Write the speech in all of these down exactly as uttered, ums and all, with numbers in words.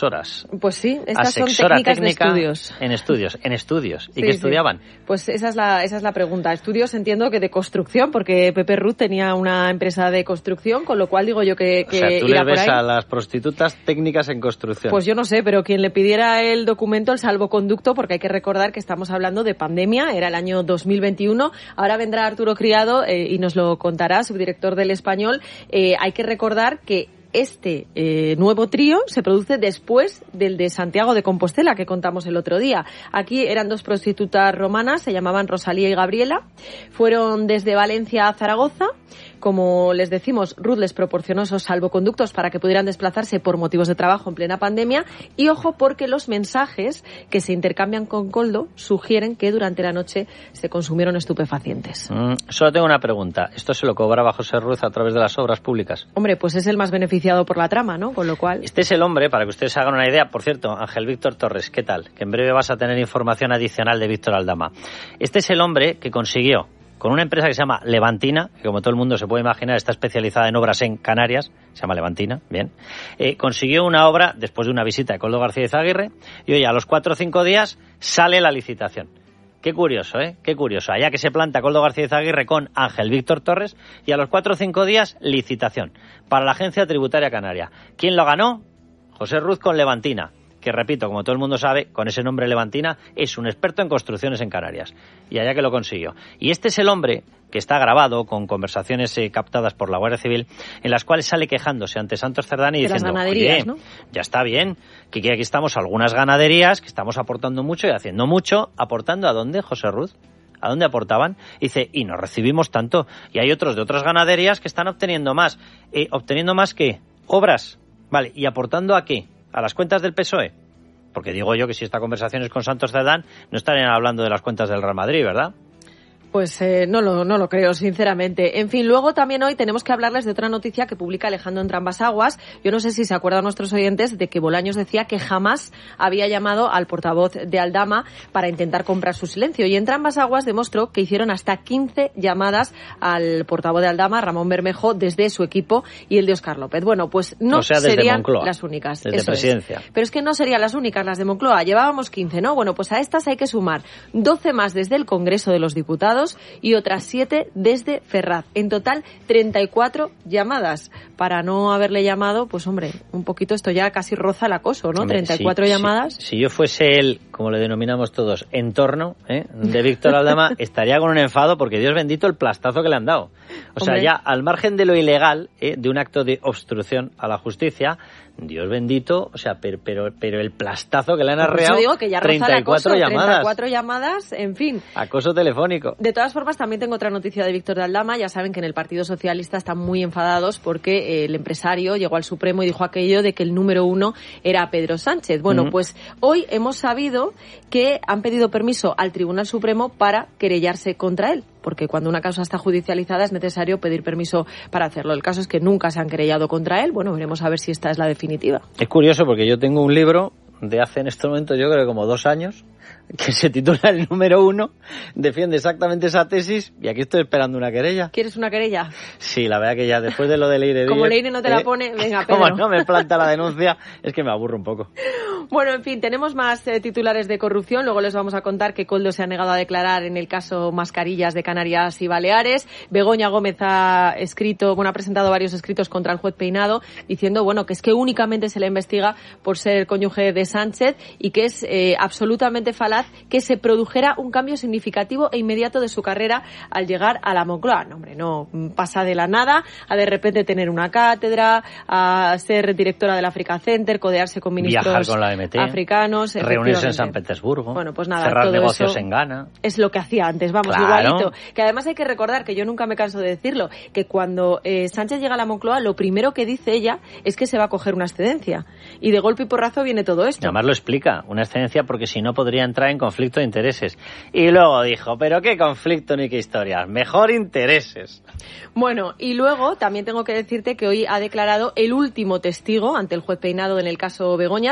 asesoras. Pues sí, estas Asesora son técnicas técnica de estudios. En estudios, en estudios. ¿Y sí, qué estudiaban? Sí. Pues esa es la esa es la pregunta. Estudios entiendo que de construcción, porque Pepe Ruz tenía una empresa de construcción, con lo cual digo yo que, que o sea, tú irá le ves por ahí. A las prostitutas técnicas en construcción. Pues yo no sé, pero quien le pidiera el documento, el salvoconducto, porque hay que recordar que estamos hablando de pandemia, era el año dos mil veintiuno, ahora vendrá Arturo Criado eh, y nos lo contará, subdirector del Español. Eh, hay que recordar que este eh, nuevo trío se produce después del de Santiago de Compostela que contamos el otro día. Aquí eran dos prostitutas romanas, se llamaban Rosalía y Gabriela, fueron desde Valencia a Zaragoza. Como les decimos, Ruth les proporcionó esos salvoconductos para que pudieran desplazarse por motivos de trabajo en plena pandemia. Y ojo, porque los mensajes que se intercambian con Koldo sugieren que durante la noche se consumieron estupefacientes. Mm, solo tengo una pregunta. ¿Esto se lo cobraba José Ruiz a través de las obras públicas? Hombre, pues es el más beneficiado por la trama, ¿no? Con lo cual... Este es el hombre, para que ustedes hagan una idea. Por cierto, Ángel Víctor Torres, ¿qué tal? Que en breve vas a tener información adicional de Víctor Aldama. Este es el hombre que consiguió, con una empresa que se llama Levantina, que como todo el mundo se puede imaginar está especializada en obras en Canarias, se llama Levantina, bien, eh, consiguió una obra después de una visita de Koldo García Izaguirre y oye, a los cuatro o cinco días sale la licitación. Qué curioso, ¿eh? Qué curioso. Allá que se planta Koldo García Izaguirre con Ángel Víctor Torres y a los cuatro o cinco días licitación para la Agencia Tributaria Canaria. ¿Quién lo ganó? José Ruz con Levantina, que repito, como todo el mundo sabe, con ese nombre Levantina, es un experto en construcciones en Canarias. Y allá que lo consiguió. Y este es el hombre que está grabado con conversaciones eh, captadas por la Guardia Civil, en las cuales sale quejándose ante Santos Cerdán y de diciendo, las ganaderías, oye, ¿no? Ya está bien, que aquí estamos algunas ganaderías, que estamos aportando mucho y haciendo mucho, aportando ¿a dónde, José Ruz? ¿A dónde aportaban? Dice, y no recibimos tanto. Y hay otros de otras ganaderías que están obteniendo más. Eh, ¿Obteniendo más qué? Obras. Vale, ¿y aportando a qué? ¿A las cuentas del P S O E? Porque digo yo que si esta conversación es con Santos Cerdán, no estarían hablando de las cuentas del Real Madrid, ¿verdad? Pues eh, no lo no lo creo, sinceramente. En fin, luego también hoy tenemos que hablarles de otra noticia que publica Alejandro Entrambas-Aguas. Yo no sé si se acuerdan nuestros oyentes de que Bolaños decía que jamás había llamado al portavoz de Aldama para intentar comprar su silencio. Y Entrambas-Aguas demostró que hicieron hasta quince llamadas al portavoz de Aldama, Ramón Bermejo, desde su equipo y el de Óscar López. Bueno, pues no o sea, desde serían Moncloa, las únicas. Desde Eso Presidencia. Es. Pero es que no serían las únicas las de Moncloa. Llevábamos quince, ¿no? Bueno, pues a estas hay que sumar doce más desde el Congreso de los Diputados y otras siete desde Ferraz. En total, treinta y cuatro llamadas. Para no haberle llamado, pues hombre, un poquito esto ya casi roza el acoso, ¿no? Hombre, treinta y cuatro si, llamadas. Si, si yo fuese él, como le denominamos todos, entorno ¿eh? de Víctor Aldama, estaría con un enfado porque Dios bendito el plastazo que le han dado. O sea, hombre. Ya al margen de lo ilegal, ¿eh? de un acto de obstrucción a la justicia, Dios bendito, o sea, pero pero, pero el plastazo que le han arreado, digo que ya roza treinta y cuatro el acoso, llamadas. treinta y cuatro llamadas, en fin. Acoso telefónico. De todas formas, también tengo otra noticia de Víctor de Aldama. Ya saben que en el Partido Socialista están muy enfadados porque eh, el empresario llegó al Supremo y dijo aquello de que el número uno era Pedro Sánchez. Bueno, uh-huh. pues hoy hemos sabido que han pedido permiso al Tribunal Supremo para querellarse contra él, porque cuando una causa está judicializada es necesario pedir permiso para hacerlo. El caso es que nunca se han querellado contra él. Bueno, veremos a ver si esta es la definitiva. Es curioso porque yo tengo un libro de hace en este momento yo creo que como dos años que se titula El número uno, defiende exactamente esa tesis y aquí estoy esperando una querella. ¿Quieres una querella? Sí, la verdad que ya después de lo de Leire Como Leire no te la pone, venga, Pedro. Como no me planta la denuncia, es que me aburro un poco. Bueno, en fin, tenemos más eh, titulares de corrupción. Luego les vamos a contar que Koldo se ha negado a declarar en el caso Mascarillas de Canarias y Baleares. Begoña Gómez ha escrito, bueno, ha presentado varios escritos contra el juez Peinado diciendo, bueno, que es que únicamente se le investiga por ser cónyuge de Sánchez y que es eh, absolutamente falaz que se produjera un cambio significativo e inmediato de su carrera al llegar a la Moncloa. No, hombre, no pasa de la nada a de repente tener una cátedra, a ser directora del Africa Center, codearse con ministros viajar con la M T, africanos, reunirse en San Petersburgo, bueno, pues nada, cerrar todo negocios eso en Ghana. Es lo que hacía antes, vamos, claro. igualito. Que además hay que recordar, que yo nunca me canso de decirlo, que cuando eh, Sánchez llega a la Moncloa, lo primero que dice ella es que se va a coger una excedencia. Y de golpe y porrazo viene todo esto. Además lo explica, una excedencia porque si no podría entrar en conflicto de intereses. Y luego dijo, pero qué conflicto ni qué historias, mejor intereses. Bueno, y luego también tengo que decirte que hoy ha declarado el último testigo ante el juez Peinado en el caso Begoña. Se trata del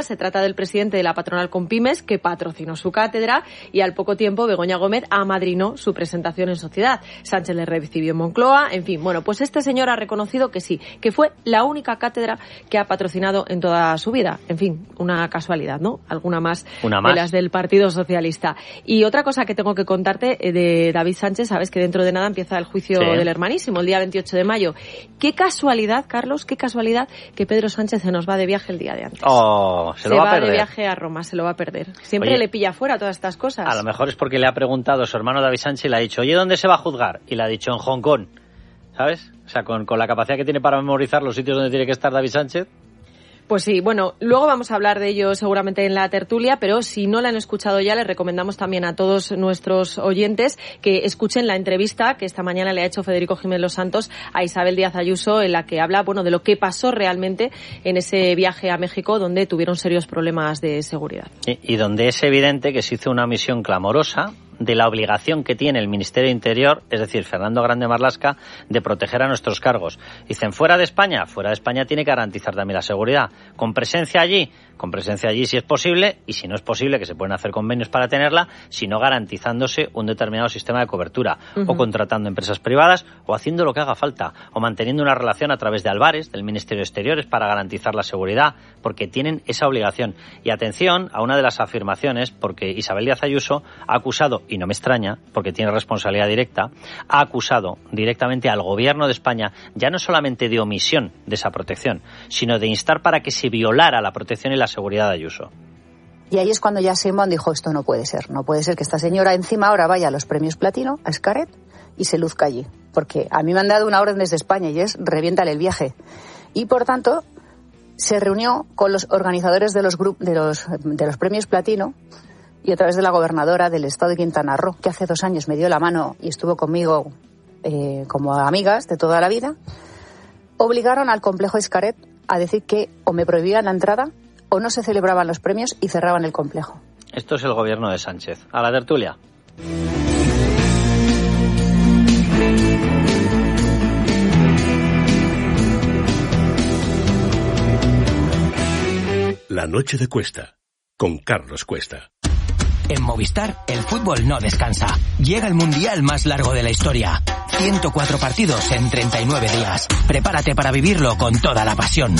del presidente de la patronal Compymes, que patrocinó su cátedra, y al poco tiempo Begoña Gómez amadrinó su presentación en sociedad. Sánchez le recibió en Moncloa, en fin. Bueno, pues este señor ha reconocido que sí, que fue la única cátedra que ha patrocinado en toda su vida. En fin, una casualidad, ¿no? Alguna más, una más. de las del Partido Socialista. Y otra cosa que tengo que contarte de David Sánchez, sabes que dentro de nada empieza el juicio sí. del hermanísimo, el día veintiocho de mayo. Qué casualidad, Carlos, qué casualidad que Pedro Sánchez se nos va de viaje el día de antes. Oh, se, se lo va, va a perder. de viaje a Roma, se lo va a perder. Siempre Oye, le pilla fuera todas estas cosas. A lo mejor es porque le ha preguntado su hermano David Sánchez y le ha dicho, oye, ¿dónde se va a juzgar? Y le ha dicho, en Hong Kong. ¿Sabes? O sea, con, con la capacidad que tiene para memorizar los sitios donde tiene que estar David Sánchez. Pues sí, bueno, luego vamos a hablar de ello seguramente en la tertulia, pero si no la han escuchado ya, les recomendamos también a todos nuestros oyentes que escuchen la entrevista que esta mañana le ha hecho Federico Jiménez Los Santos a Isabel Díaz Ayuso, en la que habla, bueno, de lo que pasó realmente en ese viaje a México, donde tuvieron serios problemas de seguridad. Y, y donde es evidente que se hizo una misión clamorosa de la obligación que tiene el Ministerio de Interior, es decir, Fernando Grande Marlaska, de proteger a nuestros cargos. Dicen, fuera de España, fuera de España tiene que garantizar también la seguridad. Con presencia allí, con presencia allí si es posible, y si no es posible, que se pueden hacer convenios para tenerla, sino garantizándose un determinado sistema de cobertura, uh-huh. o contratando empresas privadas, o haciendo lo que haga falta, o manteniendo una relación a través de Albares, del Ministerio de Exteriores, para garantizar la seguridad, porque tienen esa obligación. Y atención a una de las afirmaciones, porque Isabel Díaz Ayuso ha acusado, y no me extraña, porque tiene responsabilidad directa, ha acusado directamente al Gobierno de España, ya no solamente de omisión de esa protección, sino de instar para que se violara la protección y la seguridad de Ayuso. Y ahí es cuando ya Sheinbaum dijo, esto no puede ser, no puede ser que esta señora encima ahora vaya a los premios Platino, a Xcaret, y se luzca allí. Porque a mí me han dado una orden desde España y es, reviéntale el viaje. Y por tanto, se reunió con los organizadores de los, grup- de los, de los premios Platino, y a través de la gobernadora del estado de Quintana Roo, que hace dos años me dio la mano y estuvo conmigo eh, como amigas de toda la vida, obligaron al complejo Xcaret a decir que o me prohibían la entrada o no se celebraban los premios y cerraban el complejo. Esto es el gobierno de Sánchez. A la tertulia. La noche de Cuesta, con Carlos Cuesta. En Movistar, el fútbol no descansa. Llega el mundial más largo de la historia. ciento cuatro partidos en treinta y nueve días. Prepárate para vivirlo con toda la pasión.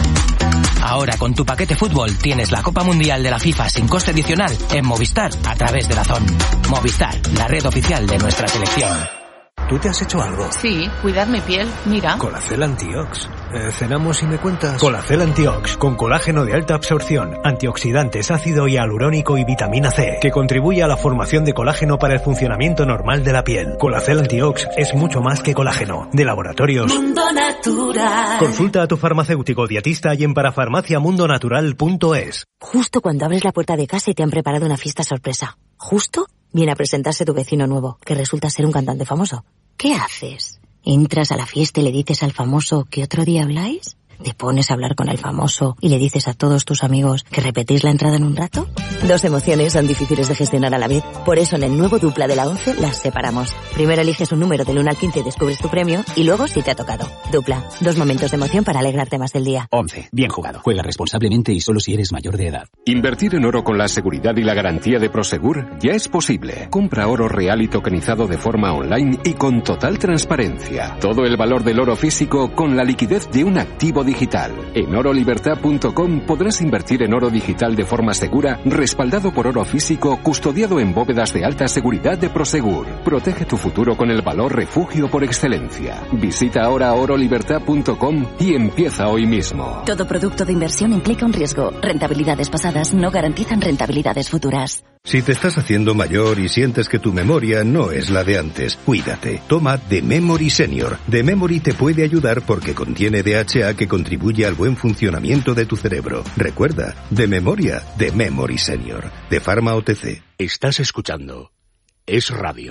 Ahora con tu paquete fútbol tienes la Copa Mundial de la FIFA sin coste adicional en Movistar a través de DAZN. Movistar, la red oficial de nuestra selección. ¿Tú te has hecho algo? Sí, cuidar mi piel, mira. Colacel Antiox. Eh, cenamos y me cuentas. Colacel Antiox, con colágeno de alta absorción, antioxidantes, ácido hialurónico y vitamina C, que contribuye a la formación de colágeno para el funcionamiento normal de la piel. Colacel Antiox es mucho más que colágeno. De Laboratorios Mundo Natural. Consulta a tu farmacéutico dietista y en parafarmacia mundo natural punto es. Justo cuando abres la puerta de casa y te han preparado una fiesta sorpresa. Justo viene a presentarse tu vecino nuevo, que resulta ser un cantante famoso. ¿Qué haces? ¿Entras a la fiesta y le dices al famoso que otro día habláis? ¿Te pones a hablar con el famoso y le dices a todos tus amigos que repetís la entrada en un rato? Dos emociones son difíciles de gestionar a la vez. Por eso en el nuevo Dupla de la once las separamos. Primero eliges un número del uno al quince y descubres tu premio, y luego si te ha tocado. Dupla, dos momentos de emoción para alegrarte más del día. once. Bien jugado. Juega responsablemente y solo si eres mayor de edad. Invertir en oro con la seguridad y la garantía de Prosegur ya es posible. Compra oro real y tokenizado de forma online y con total transparencia. Todo el valor del oro físico con la liquidez de un activo digital. En oro libertad punto com podrás invertir en oro digital de forma segura, respaldado por oro físico, custodiado en bóvedas de alta seguridad de Prosegur. Protege tu futuro con el valor refugio por excelencia. Visita ahora oro libertad punto com y empieza hoy mismo. Todo producto de inversión implica un riesgo. Rentabilidades pasadas no garantizan rentabilidades futuras. Si te estás haciendo mayor y sientes que tu memoria no es la de antes, cuídate. Toma The Memory Senior. The Memory te puede ayudar porque contiene D H A que contribuye al buen funcionamiento de tu cerebro. Recuerda, de memoria, The Memory Senior. De Pharma O T C. Estás escuchando Es Radio.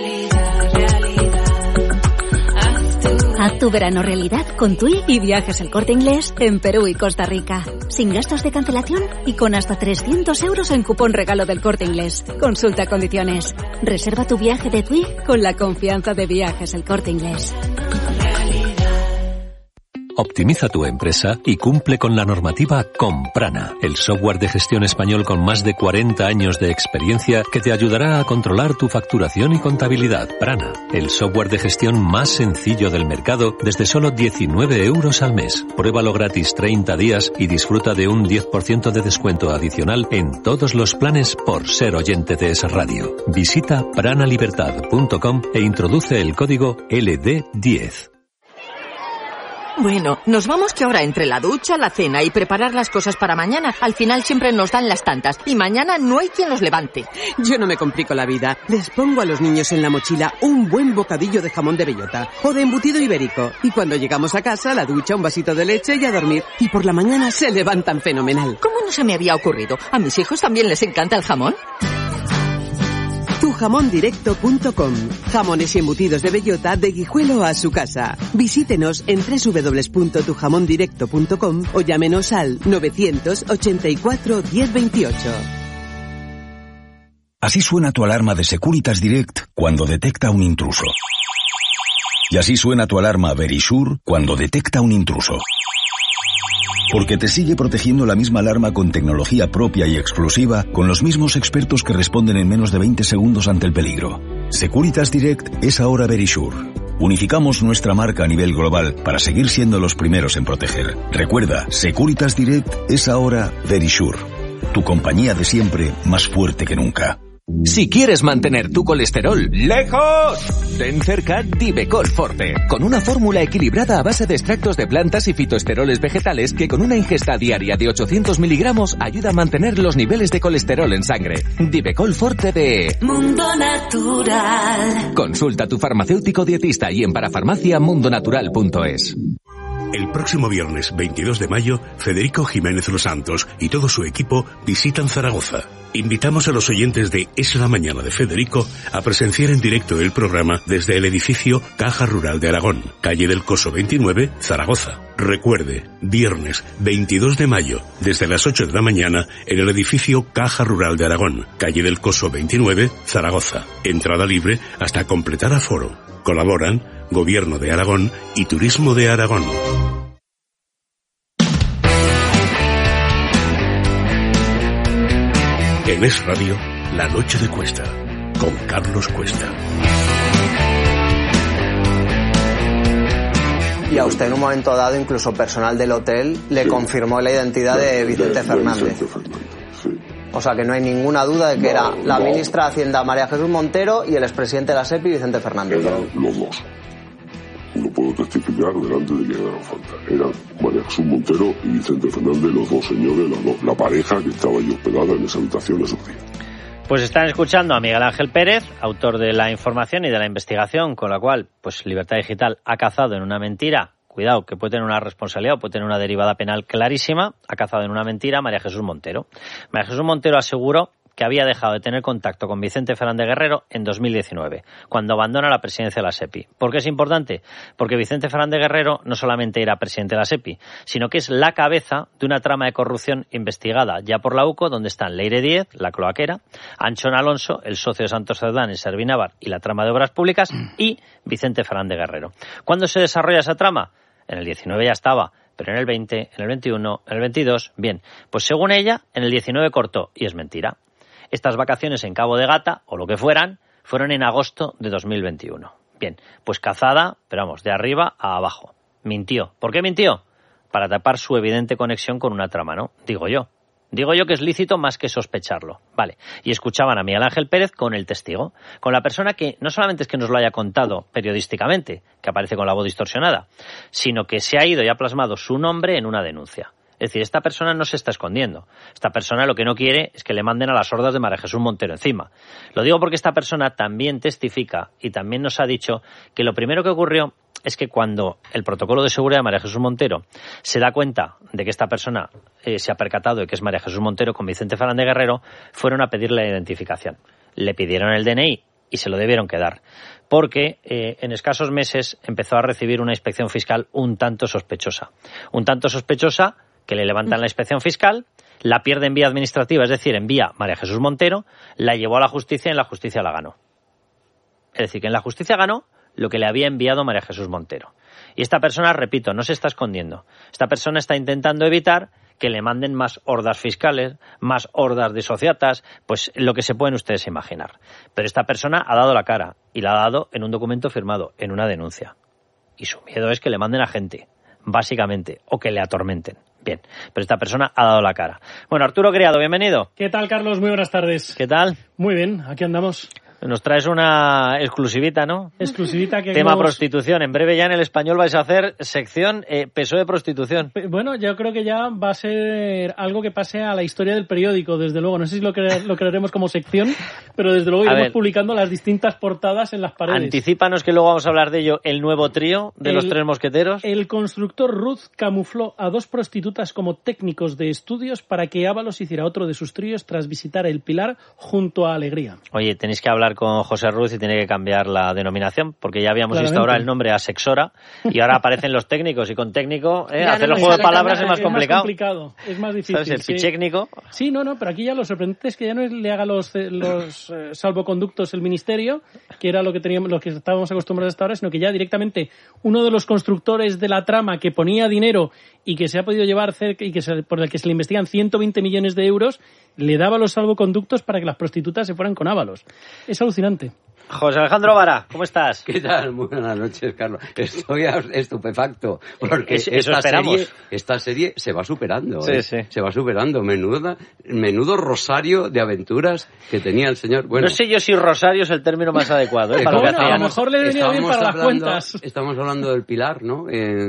Haz tu verano realidad con TUI y Viajes El Corte Inglés en Perú y Costa Rica. Sin gastos de cancelación y con hasta trescientos euros en cupón regalo del Corte Inglés. Consulta condiciones. Reserva tu viaje de TUI con la confianza de Viajes El Corte Inglés. Optimiza tu empresa y cumple con la normativa con Prana, el software de gestión español con más de cuarenta años de experiencia que te ayudará a controlar tu facturación y contabilidad. Prana, el software de gestión más sencillo del mercado desde solo diecinueve euros al mes. Pruébalo gratis treinta días y disfruta de un diez por ciento de descuento adicional en todos los planes por ser oyente de esa radio. Visita pranalibertad punto com e introduce el código L D diez. Bueno, nos vamos que ahora entre la ducha, la cena y preparar las cosas para mañana, al final siempre nos dan las tantas y mañana no hay quien los levante. Yo no me complico la vida. Les pongo a los niños en la mochila un buen bocadillo de jamón de bellota o de embutido ibérico. Y cuando llegamos a casa, la ducha, un vasito de leche y a dormir. Y por la mañana se levantan fenomenal. ¿Cómo no se me había ocurrido? ¿A mis hijos también les encanta el jamón? tu jamón directo punto com. Jamones y embutidos de bellota de Guijuelo a su casa. Visítenos en doble u doble u doble u punto tu jamón directo punto com o llámenos al novecientos ochenta y cuatro diez veintiocho. Así suena tu alarma de Securitas Direct cuando detecta un intruso. Y así suena tu alarma Verisure cuando detecta un intruso. Porque te sigue protegiendo la misma alarma con tecnología propia y exclusiva, con los mismos expertos que responden en menos de veinte segundos ante el peligro. Securitas Direct es ahora Verisure. Unificamos nuestra marca a nivel global para seguir siendo los primeros en proteger. Recuerda, Securitas Direct es ahora Verisure. Tu compañía de siempre más fuerte que nunca. Si quieres mantener tu colesterol lejos, ten cerca Divecol Forte, con una fórmula equilibrada a base de extractos de plantas y fitoesteroles vegetales que con una ingesta diaria de ochocientos miligramos ayuda a mantener los niveles de colesterol en sangre. Divecol Forte de Mundo Natural. Consulta a tu farmacéutico dietista y en parafarmacia mundonatural punto es. El próximo viernes veintidós de mayo, Federico Jiménez Los Santos y todo su equipo visitan Zaragoza. Invitamos a los oyentes de Es la Mañana de Federico a presenciar en directo el programa desde el edificio Caja Rural de Aragón, calle del Coso veintinueve, Zaragoza. Recuerde, viernes veintidós de mayo, desde las ocho de la mañana, en el edificio Caja Rural de Aragón, calle del Coso veintinueve, Zaragoza. Entrada libre hasta completar aforo. Colaboran Gobierno de Aragón y Turismo de Aragón. En Es Radio, La Noche de Cuesta, con Carlos Cuesta. Y a usted en un momento dado, incluso personal del hotel, le sí. confirmó la identidad de Vicente de, Fernández. De Vicente Fernández, sí. O sea que no hay ninguna duda de que no, era la no. ministra de Hacienda María Jesús Montero y el expresidente de la SEPI Vicente Fernández. Eran los dos. No puedo testificar delante de quien haga falta. Eran María Jesús Montero y Vicente Fernández, los dos señores, la, do, la pareja que estaba allí hospedada en esa habitación esos días. Pues están escuchando a Miguel Ángel Pérez, autor de la información y de la investigación, con la cual pues Libertad Digital ha cazado en una mentira. Cuidado, que puede tener una responsabilidad o puede tener una derivada penal clarísima. Ha cazado en una mentira a María Jesús Montero. María Jesús Montero aseguró que había dejado de tener contacto con Vicente Fernández Guerrero en dos mil diecinueve, cuando abandona la presidencia de la SEPI. ¿Por qué es importante? Porque Vicente Fernández Guerrero no solamente era presidente de la SEPI, sino que es la cabeza de una trama de corrupción investigada ya por la UCO, donde están Leire Díez, la cloaquera, Anchón Alonso, el socio de Santos Cerdán en Servinávar y la trama de obras públicas, y Vicente Fernández Guerrero. ¿Cuándo se desarrolla esa trama? En el diecinueve ya estaba, pero en el veinte, en el veintiuno, en el veintidós, bien, pues según ella, en el diecinueve cortó, y es mentira. Estas vacaciones en Cabo de Gata, o lo que fueran, fueron en agosto de dos mil veintiuno. Bien, pues cazada, pero vamos, de arriba a abajo. Mintió. ¿Por qué mintió? Para tapar su evidente conexión con una trama, ¿no? Digo yo. Digo yo que es lícito más que sospecharlo. Vale. Y escuchaban a Miguel Ángel Pérez con el testigo, con la persona que no solamente es que nos lo haya contado periodísticamente, que aparece con la voz distorsionada, sino que se ha ido y ha plasmado su nombre en una denuncia. Es decir, esta persona no se está escondiendo. Esta persona lo que no quiere es que le manden a las hordas de María Jesús Montero encima. Lo digo porque esta persona también testifica y también nos ha dicho que lo primero que ocurrió es que cuando el protocolo de seguridad de María Jesús Montero se da cuenta de que esta persona eh, se ha percatado de que es María Jesús Montero con Vicente Fernández Guerrero, fueron a pedirle la identificación. Le pidieron el D N I y se lo debieron quedar, porque eh, en escasos meses empezó a recibir una inspección fiscal un tanto sospechosa. Un tanto sospechosa que le levantan la inspección fiscal, la pierde en vía administrativa, es decir, en vía María Jesús Montero, la llevó a la justicia y en la justicia la ganó. Es decir, que en la justicia ganó lo que le había enviado María Jesús Montero. Y esta persona, repito, no se está escondiendo. Esta persona está intentando evitar que le manden más hordas fiscales, más hordas de sociatas, pues lo que se pueden ustedes imaginar. Pero esta persona ha dado la cara, y la ha dado en un documento firmado, en una denuncia. Y su miedo es que le manden a gente, básicamente, o que le atormenten. Bien, pero esta persona ha dado la cara. Bueno, Arturo Criado, bienvenido. ¿Qué tal, Carlos? Muy buenas tardes. ¿Qué tal? Muy bien, aquí andamos. Nos traes una exclusivita, ¿no? Exclusivita que... Tema hemos... prostitución. En breve ya en El Español vais a hacer sección eh, P S O E prostitución. Bueno, yo creo que ya va a ser algo que pase a la historia del periódico, desde luego. No sé si lo, cre- lo crearemos como sección, pero desde luego iremos publicando las distintas portadas en las paredes. Anticípanos que luego vamos a hablar de ello. El nuevo trío de el, los tres mosqueteros. El constructor Ruth camufló a dos prostitutas como técnicos de estudios para que Ábalos hiciera otro de sus tríos tras visitar el Pilar junto a Alegría. Oye, tenéis que hablar con José Ruz y tiene que cambiar la denominación, porque ya habíamos visto ahora el nombre Asexora y ahora aparecen los técnicos, y con técnico eh, hacer no, el juego de palabras es más complicado. Es más complicado, es más difícil. ¿Sabes? El pichecnico. Sí. sí, no, no, pero aquí ya lo sorprendente es que ya no es, le haga los, los eh, salvoconductos el ministerio, que era lo que teníamos, lo que estábamos acostumbrados hasta ahora, sino que ya directamente uno de los constructores de la trama que ponía dinero y que se ha podido llevar cerca y que se, por el que se le investigan ciento veinte millones de euros, le daba los salvoconductos para que las prostitutas se fueran con Ábalos. Es alucinante. José Alejandro Vara, ¿cómo estás? ¿Qué tal? Muy buenas noches, Carlos. Estoy estupefacto, porque eso, esta, eso serie, esta serie se va superando. Sí, ¿eh? sí. Se va superando. Menuda, menudo rosario de aventuras que tenía el señor. Bueno, no sé yo si rosario es el término más adecuado. ¿eh? Para bueno, lo que a lo mejor le venía bien para hablando, las cuentas. Estamos hablando del Pilar, ¿no?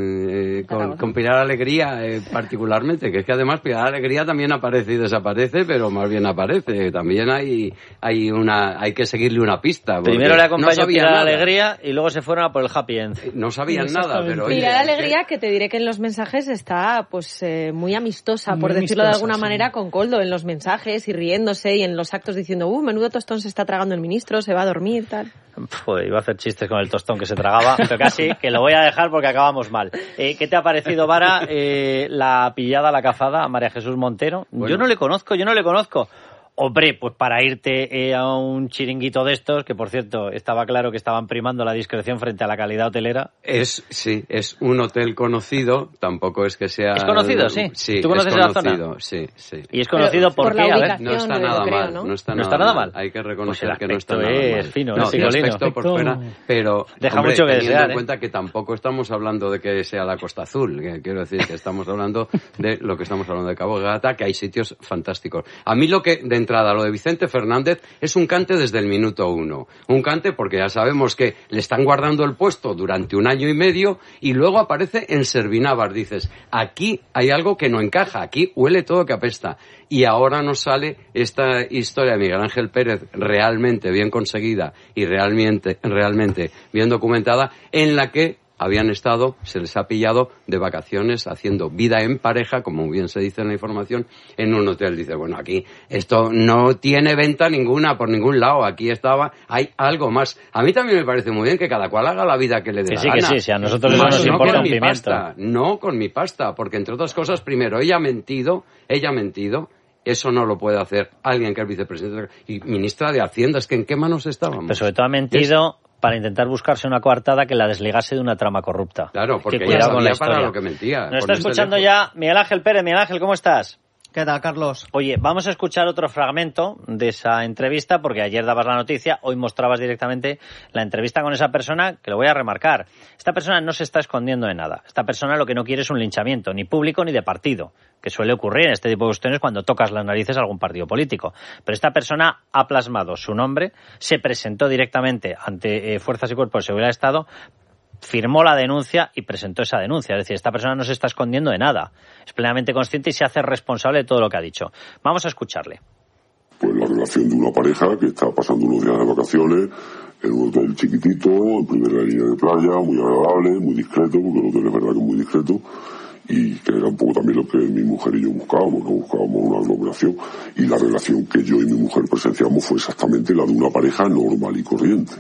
Eh, con, con Pilar Alegría, eh, particularmente, que es que además Pilar Alegría también aparece y desaparece, pero más bien aparece. También hay, hay, una, hay que seguirle una pista. Primero le acompañó no Pilar Alegría y luego se fueron a por el Happy End. No sabían nada, pero... Pilar Alegría, que te diré que en los mensajes está pues eh, muy amistosa, muy por decirlo amistosa, de alguna sí. manera, con Coldo, en los mensajes y riéndose y en los actos diciendo, uh, menudo tostón se está tragando el ministro, se va a dormir, tal. Joder, iba a hacer chistes con el tostón que se tragaba, pero casi que lo voy a dejar porque acabamos mal. Eh, ¿Qué te ha parecido, Vara, eh, la pillada, la cazada a María Jesús Montero? Bueno. Yo no le conozco, yo no le conozco. Hombre, pues para irte eh, a un chiringuito de estos, que por cierto, estaba claro que estaban primando la discreción frente a la calidad hotelera. Es, sí, es un hotel conocido, tampoco es que sea... ¿Es conocido, sí? Sí, ¿Tú conoces es la zona? Sí, sí. ¿Y es conocido por, por qué? A ver. No está nada creo, mal, ¿no? no está, ¿No nada, está nada mal. Hay que reconocer pues que no está nada es mal. Fino, no, es el aspecto por fuera, pero deja hombre, mucho que teniendo desear, en ¿eh? cuenta que tampoco estamos hablando de que sea la Costa Azul, que quiero decir que estamos hablando de lo que estamos hablando de Cabo de Gata, que hay sitios fantásticos. A mí lo que, de entrada, lo de Vicente Fernández es un cante desde el minuto uno. Un cante porque ya sabemos que le están guardando el puesto durante un año y medio y luego aparece en Servinávar. Dices, aquí hay algo que no encaja, aquí huele todo que apesta. Y ahora nos sale esta historia de Miguel Ángel Pérez realmente bien conseguida y realmente, realmente bien documentada, en la que habían estado, se les ha pillado de vacaciones haciendo vida en pareja, como bien se dice en la información, en un hotel. Dice, bueno, aquí esto no tiene venta ninguna por ningún lado, aquí estaba, hay algo más. A mí también me parece muy bien que cada cual haga la vida que le dé que la sí, gana. Que sí, sí, a nosotros eso nos no importa con un mi pimiento. Pasta, no con mi pasta, porque entre otras cosas, primero, ella ha mentido, ella ha mentido, eso no lo puede hacer alguien que es vicepresidente y ministra de Hacienda, es que ¿en qué manos estábamos? Pero sobre todo ha mentido... Es... para intentar buscarse una coartada que la desligase de una trama corrupta. Claro, porque que ella con la sabía para lo que mentía. Nos está escuchando ya Miguel Ángel Pérez. Miguel Ángel, ¿cómo estás? ¿Qué tal, Carlos? Oye, vamos a escuchar otro fragmento de esa entrevista, porque ayer dabas la noticia, hoy mostrabas directamente la entrevista con esa persona, que lo voy a remarcar. Esta persona no se está escondiendo de nada. Esta persona lo que no quiere es un linchamiento, ni público ni de partido, que suele ocurrir en este tipo de cuestiones cuando tocas las narices a algún partido político. Pero esta persona ha plasmado su nombre, se presentó directamente ante eh, Fuerzas y Cuerpos de Seguridad del Estado, firmó la denuncia y presentó esa denuncia. Es decir, esta persona no se está escondiendo de nada. Es plenamente consciente y se hace responsable de todo lo que ha dicho. Vamos a escucharle. Pues la relación de una pareja que está pasando unos días de vacaciones en un hotel chiquitito, en primera línea de playa, muy agradable, muy discreto, porque el hotel es verdad que es muy discreto, y que era un poco también lo que mi mujer y yo buscábamos, no buscábamos una aglomeración, y la relación que yo y mi mujer presenciamos fue exactamente la de una pareja normal y corriente.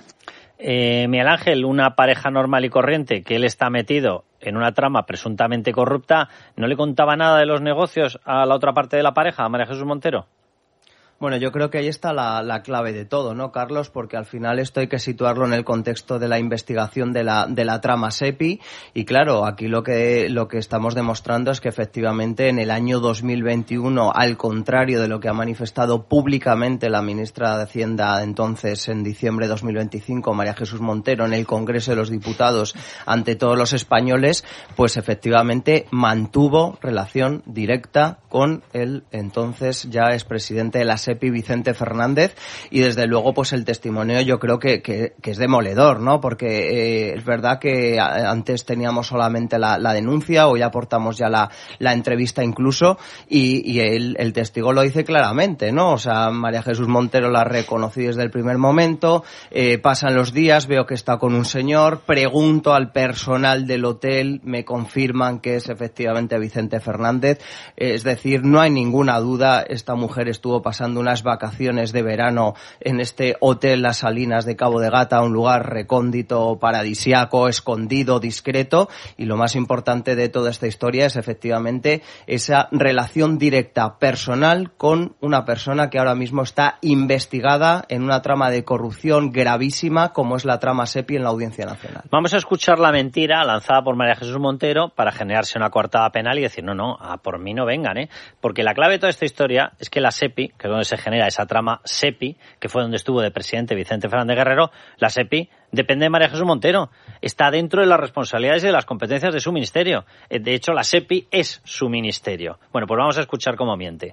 Eh, Miguel Ángel, una pareja normal y corriente, que él está metido en una trama presuntamente corrupta, ¿no le contaba nada de los negocios a la otra parte de la pareja, a María Jesús Montero? Bueno, yo creo que ahí está la, la clave de todo, ¿no, Carlos? Porque al final esto hay que situarlo en el contexto de la investigación de la, de la trama SEPI. Y claro, aquí lo que, lo que estamos demostrando es que efectivamente en el año dos mil veintiuno, al contrario de lo que ha manifestado públicamente la ministra de Hacienda entonces en diciembre de dos mil veinticinco, María Jesús Montero, en el Congreso de los Diputados ante todos los españoles, pues efectivamente mantuvo relación directa con el entonces ya expresidente de la SEPI, Vicente Fernández, y desde luego pues el testimonio yo creo que, que, que es demoledor, ¿no? Porque eh, es verdad que antes teníamos solamente la, la denuncia, hoy aportamos ya la, la entrevista incluso, y, y el, el testigo lo dice claramente, ¿no? O sea, María Jesús Montero la reconocí desde el primer momento, eh, pasan los días, veo que está con un señor, pregunto al personal del hotel, me confirman que es efectivamente Vicente Fernández, eh, es decir, no hay ninguna duda, esta mujer estuvo pasando unas vacaciones de verano en este hotel Las Salinas de Cabo de Gata, un lugar recóndito, paradisiaco, escondido, discreto, y lo más importante de toda esta historia es efectivamente esa relación directa personal con una persona que ahora mismo está investigada en una trama de corrupción gravísima como es la trama SEPI en la Audiencia Nacional. Vamos a escuchar la mentira lanzada por María Jesús Montero para generarse una coartada penal y decir, no, no, a por mí no vengan, ¿eh? Porque la clave de toda esta historia es que la SEPI, que es donde se genera esa trama SEPI, que fue donde estuvo de presidente Vicente Fernández Guerrero, la SEPI depende de María Jesús Montero. Está dentro de las responsabilidades y de las competencias de su ministerio. De hecho, la SEPI es su ministerio. Bueno, pues vamos a escuchar cómo miente.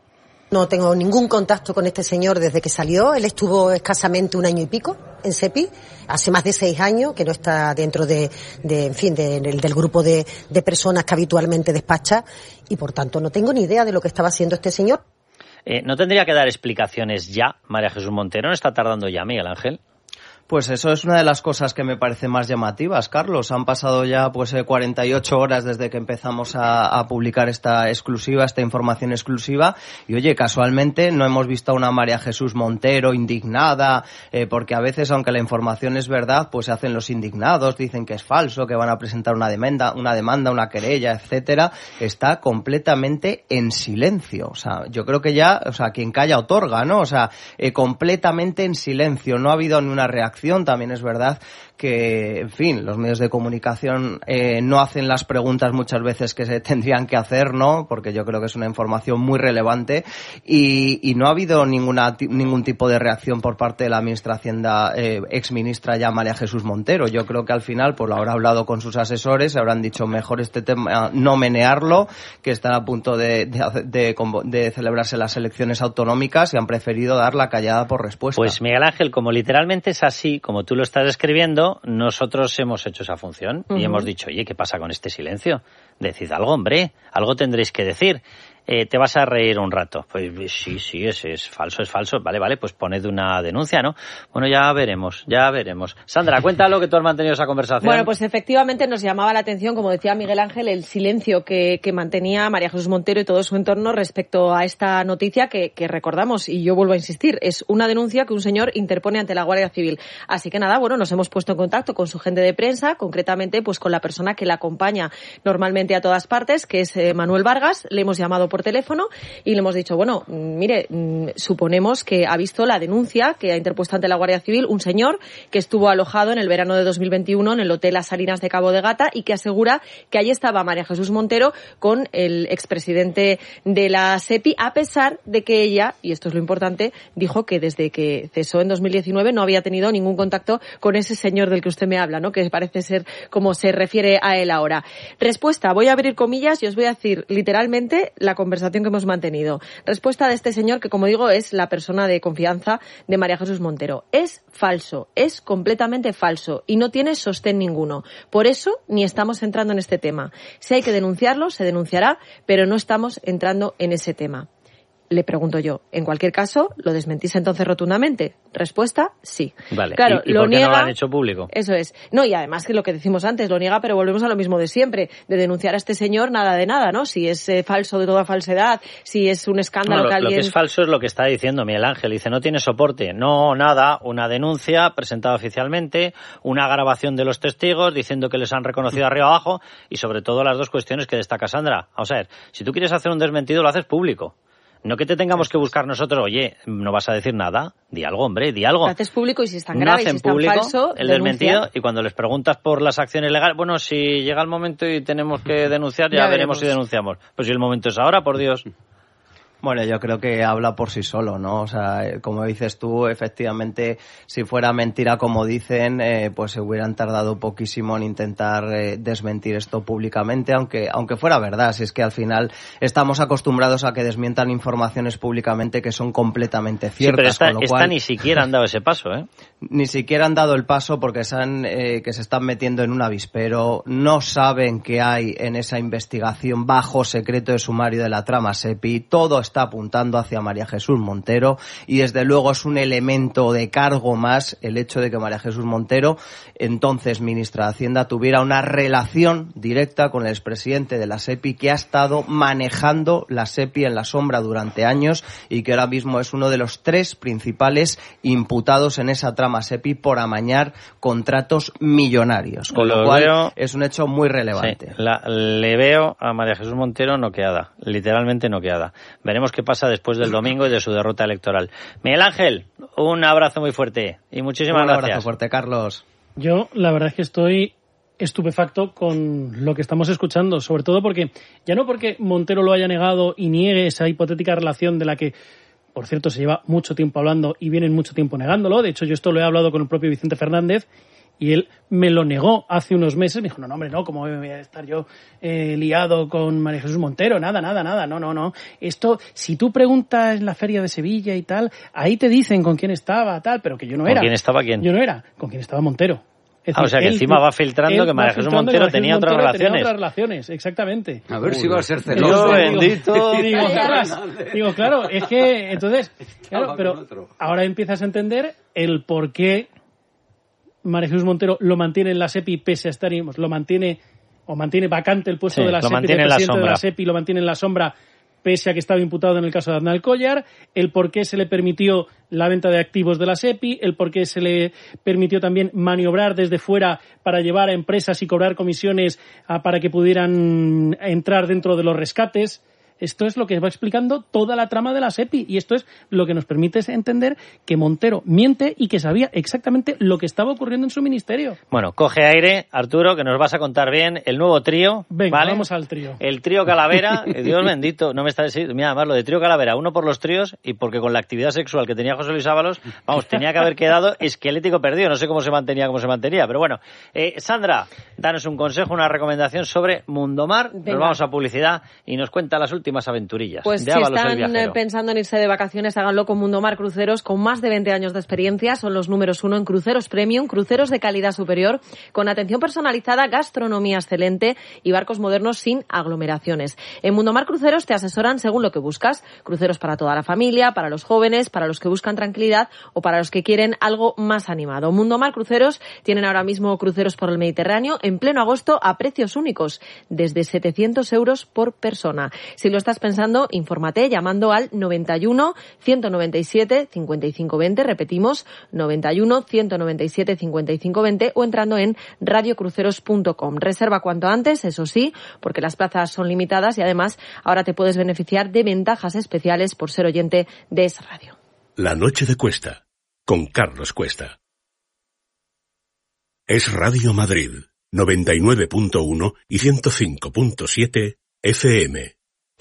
No tengo ningún contacto con este señor desde que salió. Él estuvo escasamente un año y pico en SEPI, hace más de seis años que no está dentro de, de en fin, de, de, del grupo de, de personas que habitualmente despacha, y por tanto no tengo ni idea de lo que estaba haciendo este señor. Eh, ¿No tendría que dar explicaciones ya María Jesús Montero? ¿No está tardando ya, Miguel Ángel? Pues eso es una de las cosas que me parece más llamativas, Carlos. Han pasado ya pues cuarenta y ocho horas desde que empezamos a, a publicar esta exclusiva, esta información exclusiva, y oye, casualmente no hemos visto a una María Jesús Montero indignada, eh, porque a veces, aunque la información es verdad, pues se hacen los indignados, dicen que es falso, que van a presentar una demanda, una demanda, una querella, etcétera. Está completamente en silencio. O sea, yo creo que ya, o sea, quien calla otorga, ¿no? O sea, eh, completamente en silencio. No ha habido ni una reacción. También es verdad que, en fin, los medios de comunicación eh, no hacen las preguntas muchas veces que se tendrían que hacer, ¿no? Porque yo creo que es una información muy relevante, y, y no ha habido ninguna ningún tipo de reacción por parte de la ministra de Hacienda, eh, exministra ya María Jesús Montero. Yo creo que al final pues lo habrá hablado con sus asesores, habrán dicho mejor este tema no menearlo, que están a punto de, de, de, de celebrarse las elecciones autonómicas, y han preferido dar la callada por respuesta. Pues Miguel Ángel, como literalmente es así, como tú lo estás describiendo, nosotros hemos hecho esa función y uh-huh. hemos dicho, oye, ¿qué pasa con este silencio? Decid algo, hombre, algo tendréis que decir. Eh, te vas a reír un rato. Pues sí, sí, es, es falso, es falso. Vale, vale, pues poned una denuncia, ¿no? Bueno, ya veremos, ya veremos. Sandra, cuéntalo, que tú has mantenido esa conversación. Bueno, pues efectivamente nos llamaba la atención, como decía Miguel Ángel, el silencio que, que mantenía María Jesús Montero y todo su entorno respecto a esta noticia que, que recordamos, y yo vuelvo a insistir, es una denuncia que un señor interpone ante la Guardia Civil. Así que nada, bueno, nos hemos puesto en contacto con su gente de prensa, concretamente pues con la persona que la acompaña normalmente a todas partes, que es eh, Manuel Vargas. Le hemos llamado por teléfono y le hemos dicho, bueno, mire, suponemos que ha visto la denuncia que ha interpuesto ante la Guardia Civil un señor que estuvo alojado en el verano de dos mil veintiuno en el Hotel Las Salinas de Cabo de Gata, y que asegura que allí estaba María Jesús Montero con el expresidente de la SEPI, a pesar de que ella, y esto es lo importante, dijo que desde que cesó en dos mil diecinueve no había tenido ningún contacto con ese señor del que usted me habla, ¿no? Que parece ser como se refiere a él ahora. Respuesta, voy a abrir comillas y os voy a decir literalmente la conversación que hemos mantenido. Respuesta de este señor, que como digo es la persona de confianza de María Jesús Montero. Es falso, es completamente falso y no tiene sostén ninguno. Por eso ni estamos entrando en este tema. Si hay que denunciarlo, se denunciará, pero no estamos entrando en ese tema. Le pregunto yo, en cualquier caso, ¿lo desmentís entonces rotundamente? Respuesta, sí. Vale, claro, ¿y, y lo por qué niega, no lo han hecho público? Eso es. No, y además que lo que decimos antes, lo niega, pero volvemos a lo mismo de siempre, de denunciar a este señor, nada de nada, ¿no? Si es eh, falso de toda falsedad, si es un escándalo no, lo, que alguien... Lo que es falso es lo que está diciendo Miguel Ángel. Dice, no tiene soporte. No, nada, una denuncia presentada oficialmente, una grabación de los testigos diciendo que les han reconocido arriba abajo, y sobre todo las dos cuestiones que destaca Sandra. Vamos a ver, si tú quieres hacer un desmentido, lo haces público. No que te tengamos que buscar nosotros, oye, no vas a decir nada, di algo, hombre, di algo. Lo haces público y si es tan No grave y si hacen es tan público falso, el denuncia. desmentido, y cuando les preguntas por las acciones legales, bueno, si llega el momento y tenemos que denunciar, ya, Ya veremos veremos. si denunciamos. Pues si el momento es ahora, por Dios. Bueno, yo creo que habla por sí solo, ¿no? O sea, eh, como dices tú, efectivamente, si fuera mentira como dicen, eh, pues se hubieran tardado poquísimo en intentar eh, desmentir esto públicamente, aunque aunque fuera verdad. Si es que al final estamos acostumbrados a que desmientan informaciones públicamente que son completamente ciertas. Sí, pero esta, con lo esta cual, ni siquiera han dado ese paso, ¿eh? Ni siquiera han dado el paso porque se han, eh, que se están metiendo en un avispero, no saben qué hay en esa investigación bajo secreto de sumario de la trama SEPI, todo está apuntando hacia María Jesús Montero y desde luego es un elemento de cargo más el hecho de que María Jesús Montero, entonces ministra de Hacienda, tuviera una relación directa con el expresidente de la SEPI que ha estado manejando la SEPI en la sombra durante años y que ahora mismo es uno de los tres principales imputados en esa trama SEPI por amañar contratos millonarios, con lo, Lo cual veo- es un hecho muy relevante. Sí, la- le veo a María Jesús Montero noqueada, literalmente noqueada. Veremos qué pasa después del domingo y de su derrota electoral. Miguel Ángel, un abrazo muy fuerte y muchísimas Un gracias. abrazo fuerte, Carlos. Yo, la verdad es que estoy estupefacto con lo que estamos escuchando, sobre todo porque, ya no porque Montero lo haya negado y niegue esa hipotética relación de la que, por cierto, se lleva mucho tiempo hablando y vienen mucho tiempo negándolo. De hecho, yo esto lo he hablado con el propio Vicente Fernández y él me lo negó hace unos meses. Me dijo, no, no, hombre, no, ¿cómo voy a estar yo eh, liado con María Jesús Montero? Nada, nada, nada, no, no, no. Esto, si tú preguntas en la feria de Sevilla y tal, ahí te dicen con quién estaba, tal, pero que yo no ¿Con era. quién estaba quién? Yo no era, con quién estaba Montero. Es Ah, o decir, sea que él- encima va filtrando él que María va Jesús filtrando Montero que María tenía Jesús otras Montero tenía relaciones. otras relaciones, exactamente. A ver si va a ser Dios celoso. bendito. Y digo, ostras, digo, claro, es que entonces, claro, con pero otro. ahora empiezas a entender el por qué María Jesús Montero lo mantiene en la SEPI pese a estar, lo mantiene o mantiene vacante el puesto Sí, de la lo SEPI, mantiene de en la presidente de sombra. la SEPI, lo mantiene en la sombra pese a que estaba imputado en el caso de Aznar Collar, el por qué se le permitió la venta de activos de la SEPI, el por qué se le permitió también maniobrar desde fuera para llevar a empresas y cobrar comisiones ah, para que pudieran entrar dentro de los rescates. Esto es lo que va explicando toda la trama de la SEPI y esto es lo que nos permite entender que Montero miente y que sabía exactamente lo que estaba ocurriendo en su ministerio. Bueno, coge aire, Arturo, que nos vas a contar bien el nuevo trío. Venga, ¿vale? vamos al trío. El trío Calavera, eh, Dios bendito, no me está diciendo, mira, además lo de trío Calavera, uno por los tríos y porque con la actividad sexual que tenía José Luis Ábalos, vamos, tenía que haber quedado esquelético perdido, no sé cómo se mantenía, cómo se mantenía, pero bueno. Eh, Sandra, danos un consejo, una recomendación sobre Mundomar, Venga. nos vamos a publicidad y nos cuenta las últimas aventurillas Pues de si Ábalos el están eh, viajero. pensando en irse de vacaciones, háganlo con Mundomar Cruceros, con más de veinte años de experiencia. Son los números uno en cruceros premium, cruceros de calidad superior, con atención personalizada, gastronomía excelente y barcos modernos sin aglomeraciones. En Mundomar Cruceros te asesoran según lo que buscas. Cruceros para toda la familia, para los jóvenes, para los que buscan tranquilidad o para los que quieren algo más animado. Mundomar Cruceros tienen ahora mismo cruceros por el Mediterráneo en pleno agosto a precios únicos, desde setecientos euros por persona. Si lo estás pensando, infórmate llamando al noventa y uno, ciento noventa y siete, cincuenta y cinco veinte, repetimos, noventa y uno, ciento noventa y siete, cincuenta y cinco veinte o entrando en radiocruceros punto com. Reserva cuanto antes, eso sí, porque las plazas son limitadas y además ahora te puedes beneficiar de ventajas especiales por ser oyente de Es Radio. La noche de Cuesta, con Carlos Cuesta. Es Radio Madrid, noventa y nueve punto uno y ciento cinco punto siete F M.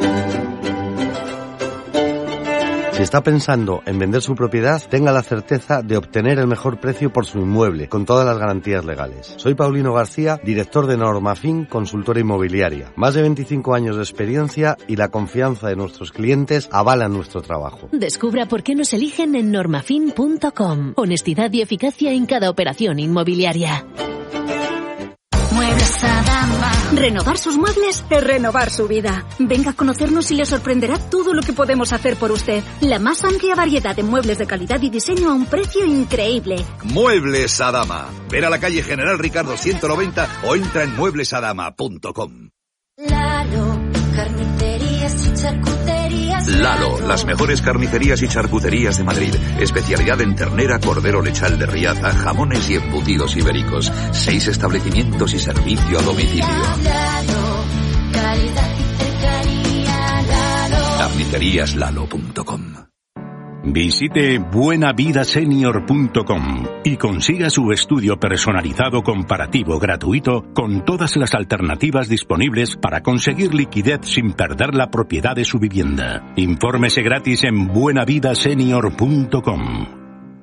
Si está pensando en vender su propiedad, tenga la certeza de obtener el mejor precio por su inmueble, con todas las garantías legales. Soy Paulino García, director de Normafin, consultora inmobiliaria. Más de veinticinco años de experiencia y la confianza de nuestros clientes avalan nuestro trabajo. Descubra por qué nos eligen en normafin punto com. Honestidad y eficacia en cada operación inmobiliaria. Muebles Adama. Renovar sus muebles es renovar su vida. Venga a conocernos y le sorprenderá todo lo que podemos hacer por usted. La más amplia variedad de muebles de calidad y diseño a un precio increíble. Muebles Adama. Ven a la calle General Ricardo ciento noventa o entra en muebles adama punto com. Lalo, carnicerías y charcuterías. Lalo, las mejores carnicerías y charcuterías de Madrid. Especialidad en ternera, cordero lechal de Riaza, jamones y embutidos ibéricos. Seis establecimientos y servicio a domicilio. Lalo, calidad y cercanía. Lalo. carnicerías lalo punto com. Visite buena vida senior punto com y consiga su estudio personalizado comparativo gratuito con todas las alternativas disponibles para conseguir liquidez sin perder la propiedad de su vivienda. Infórmese gratis en buena vida senior punto com.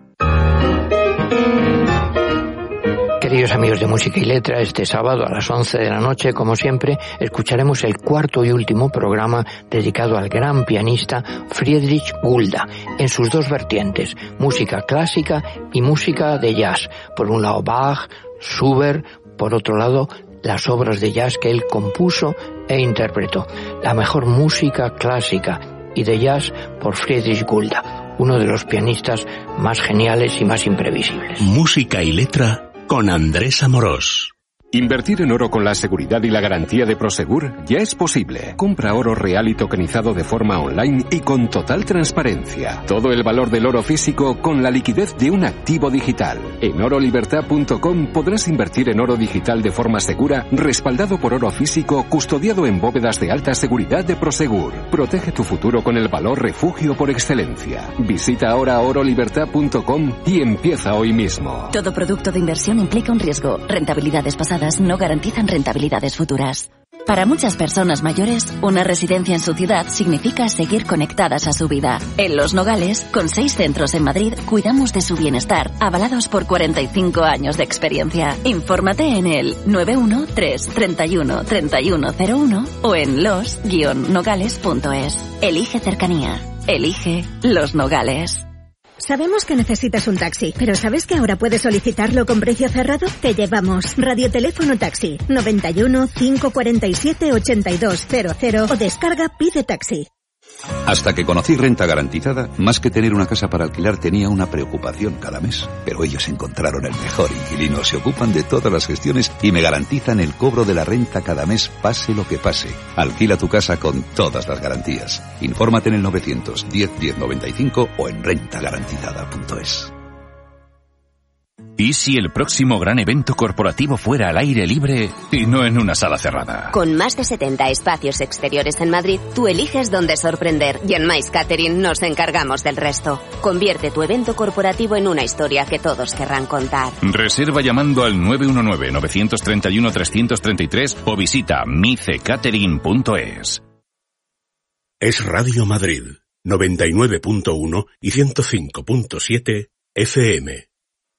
Queridos amigos de Música y Letra, este sábado a las once de la noche, como siempre, escucharemos el cuarto y último programa dedicado al gran pianista Friedrich Gulda, en sus dos vertientes, música clásica y música de jazz. Por un lado Bach, Schubert, por otro lado las obras de jazz que él compuso e interpretó. La mejor música clásica y de jazz por Friedrich Gulda, uno de los pianistas más geniales y más imprevisibles. Música y Letra con Andrés Amorós. Invertir en oro con la seguridad y la garantía de Prosegur ya es posible. Compra oro real y tokenizado de forma online y con total transparencia. Todo el valor del oro físico con la liquidez de un activo digital. En oro libertad punto com podrás invertir en oro digital de forma segura, respaldado por oro físico, custodiado en bóvedas de alta seguridad de Prosegur. Protege tu futuro con el valor refugio por excelencia. Visita ahora oro libertad punto com y empieza hoy mismo. Todo producto de inversión implica un riesgo. Rentabilidades pasadas no garantizan rentabilidades futuras. Para muchas personas mayores, una residencia en su ciudad significa seguir conectadas a su vida. En Los Nogales, con seis centros en Madrid, cuidamos de su bienestar, avalados por cuarenta y cinco años de experiencia. Infórmate en el nueve uno tres, treinta y uno, treinta y uno cero uno o en los guion nogales punto es. Elige cercanía. Elige Los Nogales. Sabemos que necesitas un taxi, pero ¿sabes que ahora puedes solicitarlo con precio cerrado? Te llevamos Radioteléfono Taxi, noventa y uno, cinco cuarenta y siete, ochenta y dos cero cero o descarga Pide Taxi. Hasta que conocí Renta Garantizada, más que tener una casa para alquilar tenía una preocupación cada mes. Pero ellos encontraron el mejor inquilino, se ocupan de todas las gestiones y me garantizan el cobro de la renta cada mes, pase lo que pase. Alquila tu casa con todas las garantías. Infórmate en el novecientos diez, diez noventa y cinco o en renta garantizada punto es. ¿Y si el próximo gran evento corporativo fuera al aire libre y no en una sala cerrada? Con más de setenta espacios exteriores en Madrid, tú eliges dónde sorprender y en Mais Catering nos encargamos del resto. Convierte tu evento corporativo en una historia que todos querrán contar. Reserva llamando al nueve uno nueve, nueve tres uno, tres tres tres o visita mice catering punto es. Es Radio Madrid, noventa y nueve punto uno y ciento cinco punto siete F M.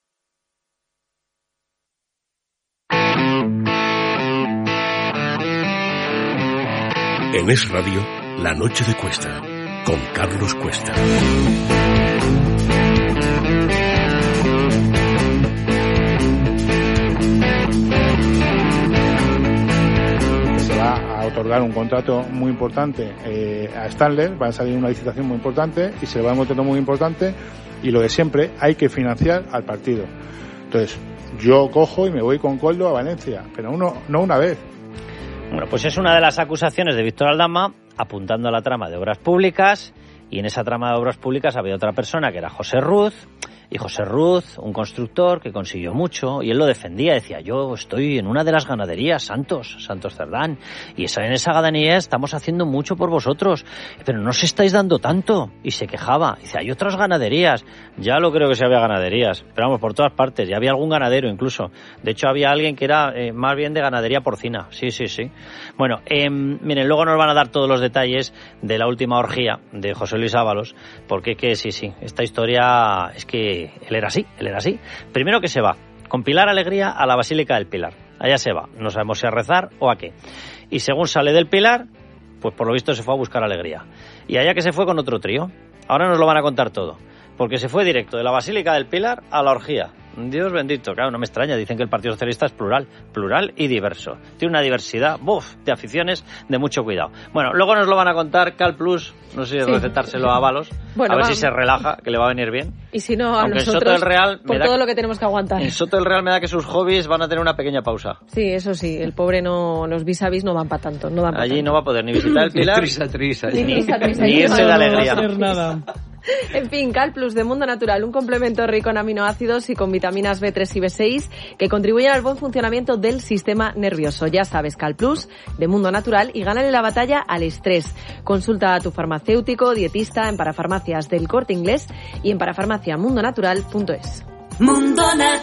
En Es Radio, La Noche de Cuesta, con Carlos Cuesta. Se va a otorgar un contrato muy importante eh, a Stanley, va a salir una licitación muy importante y se le va a dar un contrato muy importante y lo de siempre, hay que financiar al partido. Entonces, yo cojo y me voy con Coldo a Valencia, pero uno, no una vez. Bueno, pues es una de las acusaciones de Víctor Aldama, apuntando a la trama de obras públicas, y en esa trama de obras públicas había otra persona que era José Ruz, y José Ruz, un constructor que consiguió mucho, y él lo defendía, decía, yo estoy en una de las ganaderías, Santos, Santos Cerdán, y esa, en esa ganadería estamos haciendo mucho por vosotros, pero no os estáis dando tanto, y se quejaba, dice, hay otras ganaderías, ya lo creo que sí había ganaderías, pero vamos, por todas partes, ya había algún ganadero incluso, de hecho había alguien que era eh, más bien de ganadería porcina, sí, sí, sí. Bueno, eh, miren, luego nos van a dar todos los detalles de la última orgía de José Luis Ábalos, porque que sí, sí, esta historia es que él era así, él era así. Primero que se va, con Pilar Alegría a la Basílica del Pilar. Allá se va, no sabemos si a rezar o a qué. Y según sale del Pilar, pues por lo visto se fue a buscar alegría. Y allá que se fue con otro trío. Ahora nos lo van a contar todo. Porque se fue directo de la Basílica del Pilar a la orgía. Dios bendito, claro, no me extraña. Dicen que el Partido Socialista es plural, plural y diverso. Tiene una diversidad, buf, de aficiones de mucho cuidado. Bueno, luego nos lo van a contar Cal Plus, no sé si sí. recetárselo a Ábalos, bueno, a ver vamos. si se relaja, que le va a venir bien. Y si no, a Aunque nosotros, en Soto del Real por todo que, lo que tenemos que aguantar. En Soto del Real me da que sus hobbies van a tener una pequeña pausa. Sí, eso sí, el pobre no, los vis a vis no van para tanto. No van pa Allí tanto. no va a poder ni visitar el Pilar, ni trisa, trisa, ni, trisa, trisa, ni irse de alegría. No va a hacer nada. En fin, Calplus de Mundo Natural, un complemento rico en aminoácidos y con vitaminas B tres y B seis que contribuyen al buen funcionamiento del sistema nervioso. Ya sabes, Calplus de Mundo Natural y gánale la batalla al estrés. Consulta a tu farmacéutico, dietista en Parafarmacias del Corte Inglés y en parafarmacia mundo natural punto es. Mundo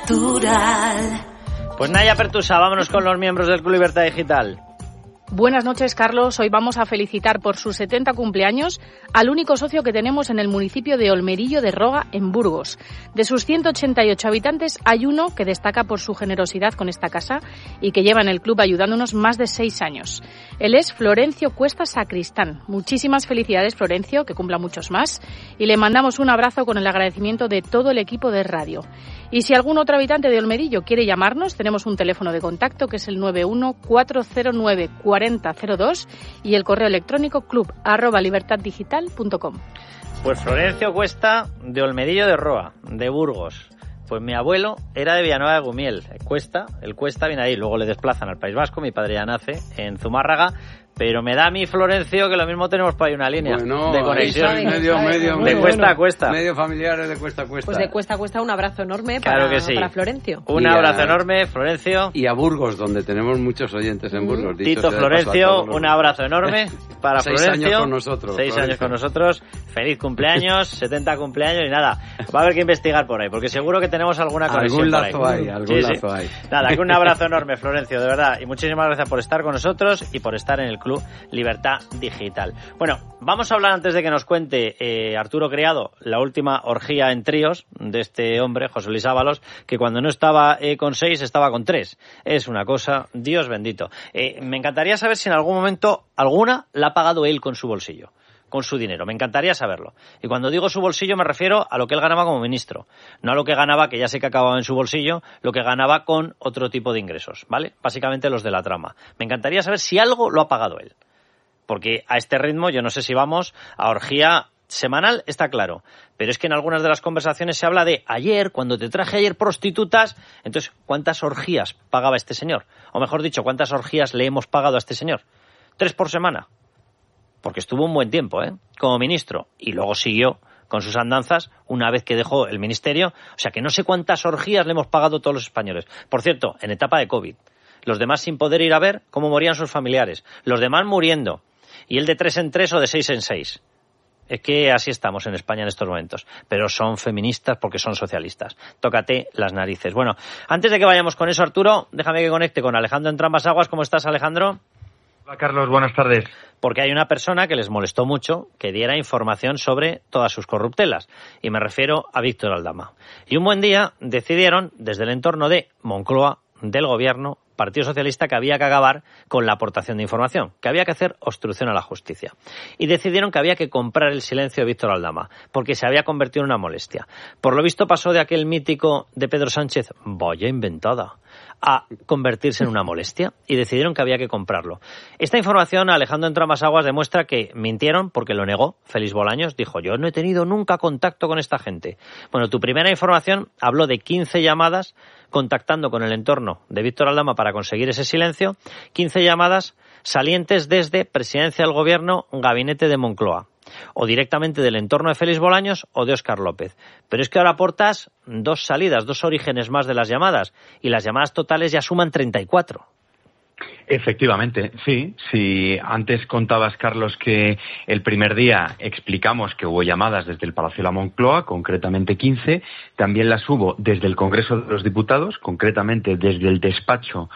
Natural. Pues Naya Pertusa, vámonos con los miembros del Club Libertad Digital. Buenas noches, Carlos. Hoy vamos a felicitar por sus setenta cumpleaños al único socio que tenemos en el municipio de Olmerillo de Roga, en Burgos. De sus ciento ochenta y ocho habitantes, hay uno que destaca por su generosidad con esta casa y que lleva en el club ayudándonos más de seis años. Él es Florencio Cuesta Sacristán. Muchísimas felicidades, Florencio, que cumpla muchos más. Y le mandamos un abrazo con el agradecimiento de todo el equipo de radio. Y si algún otro habitante de Olmerillo quiere llamarnos, tenemos un teléfono de contacto que es el nueve uno cuatro cero nueve cuarenta cero dos y el correo electrónico club arroba libertaddigital punto com. Pues Florencio Cuesta, de Olmerillo de Roa, de Burgos. Pues mi abuelo era de Villanueva de Gumiel. Cuesta, el Cuesta viene ahí, luego le desplazan al País Vasco, mi padre ya nace en Zumárraga. Pero me da a mí, Florencio, que lo mismo tenemos por ahí una línea bueno, de conexión. Medio, medio, de cuesta a cuesta. Medio familiares de cuesta a cuesta. Pues de cuesta a cuesta un abrazo enorme claro para, que sí. para Florencio. Un y abrazo a, enorme, Florencio. Y a Burgos, donde tenemos muchos oyentes en Burgos. Tito Florencio, un abrazo enorme para Seis Florencio. Seis años con nosotros. Seis Florencio. años con nosotros. Feliz cumpleaños, setenta cumpleaños y nada. Va a haber que investigar por ahí, porque seguro que tenemos alguna conexión algún lazo por ahí. hay, algún sí, lazo sí. hay. Nada, que un abrazo enorme, Florencio, de verdad. Y muchísimas gracias por estar con nosotros y por estar en el Club Libertad Digital. Bueno, vamos a hablar antes de que nos cuente eh, Arturo Criado la última orgía en tríos de este hombre, José Luis Ábalos, que cuando no estaba eh, con seis estaba con tres. Es una cosa, Dios bendito. Eh, me encantaría saber si en algún momento alguna la ha pagado él con su bolsillo, con su dinero. Me encantaría saberlo. Y cuando digo su bolsillo me refiero a lo que él ganaba como ministro, no a lo que ganaba, que ya sé que acababa en su bolsillo, lo que ganaba con otro tipo de ingresos, ¿vale? Básicamente los de la trama. Me encantaría saber si algo lo ha pagado él. Porque a este ritmo yo no sé si vamos a orgía semanal, está claro. Pero es que en algunas de las conversaciones se habla de ayer, cuando te traje ayer prostitutas. Entonces, ¿cuántas orgías pagaba este señor? O mejor dicho, ¿cuántas orgías le hemos pagado a este señor? ¿Tres por semana? Porque estuvo un buen tiempo, ¿eh? Como ministro. Y luego siguió con sus andanzas una vez que dejó el ministerio. O sea que no sé cuántas orgías le hemos pagado todos los españoles. Por cierto, en etapa de COVID. Los demás sin poder ir a ver cómo morían sus familiares. Los demás muriendo. Y él de tres en tres o de seis en seis. Es que así estamos en España en estos momentos. Pero son feministas porque son socialistas. Tócate las narices. Bueno, antes de que vayamos con eso, Arturo, déjame que conecte con Alejandro Entrambas-Aguas. ¿Cómo estás, Alejandro? Hola, Carlos. Buenas tardes. Porque hay una persona que les molestó mucho que diera información sobre todas sus corruptelas. Y me refiero a Víctor Aldama. Y un buen día decidieron, desde el entorno de Moncloa, del gobierno, Partido Socialista, que había que acabar con la aportación de información, que había que hacer obstrucción a la justicia. Y decidieron que había que comprar el silencio de Víctor Aldama, porque se había convertido en una molestia. Por lo visto pasó de aquel mítico de Pedro Sánchez, vaya inventada, a convertirse en una molestia, y decidieron que había que comprarlo. Esta información, Alejandro Entrambas-Aguas, demuestra que mintieron porque lo negó. Félix Bolaños dijo, yo no he tenido nunca contacto con esta gente. Bueno, tu primera información habló de quince llamadas contactando con el entorno de Víctor Aldama para conseguir ese silencio, quince llamadas salientes desde Presidencia del Gobierno, Gabinete de Moncloa, o directamente del entorno de Félix Bolaños o de Óscar López. Pero es que ahora aportas dos salidas, dos orígenes más de las llamadas, y las llamadas totales ya suman treinta y cuatro. Efectivamente, sí. Si antes contabas, Carlos, que el primer día explicamos que hubo llamadas desde el Palacio de la Moncloa, concretamente quince, también las hubo desde el Congreso de los Diputados, concretamente desde el despacho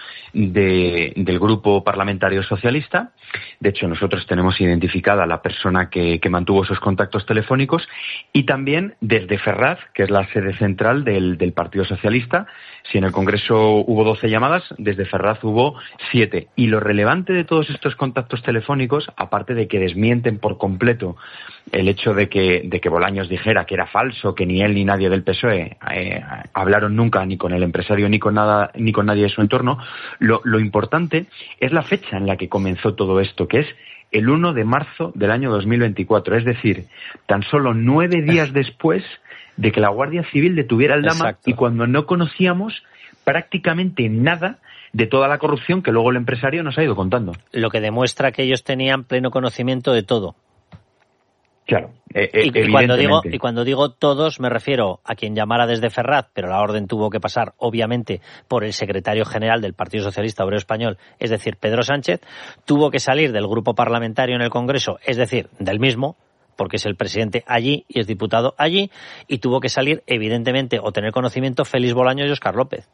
de, del Grupo Parlamentario Socialista. De hecho, nosotros tenemos identificada a la persona que, que mantuvo esos contactos telefónicos, y también desde Ferraz, que es la sede central del, del Partido Socialista. Si en el Congreso hubo doce llamadas, desde Ferraz hubo siete. Y lo relevante de todos estos contactos telefónicos, aparte de que desmienten por completo el hecho de que, de que Bolaños dijera que era falso, que ni él ni nadie del P S O E eh, hablaron nunca ni con el empresario ni con nada ni con nadie de su entorno, lo, lo importante es la fecha en la que comenzó todo esto, que es el uno de marzo del año dos mil veinticuatro, es decir, tan solo nueve días después de que la Guardia Civil detuviera al Aldama. Exacto. Y cuando no conocíamos prácticamente nada de toda la corrupción que luego el empresario nos ha ido contando. Lo que demuestra que ellos tenían pleno conocimiento de todo. Claro, eh, eh, y, y, cuando digo, y cuando digo todos me refiero a quien llamara desde Ferraz, pero la orden tuvo que pasar, obviamente, por el secretario general del Partido Socialista Obrero Español, es decir, Pedro Sánchez, tuvo que salir del grupo parlamentario en el Congreso, es decir, del mismo, porque es el presidente allí y es diputado allí, y tuvo que salir, evidentemente, o tener conocimiento Félix Bolaños y Óscar López.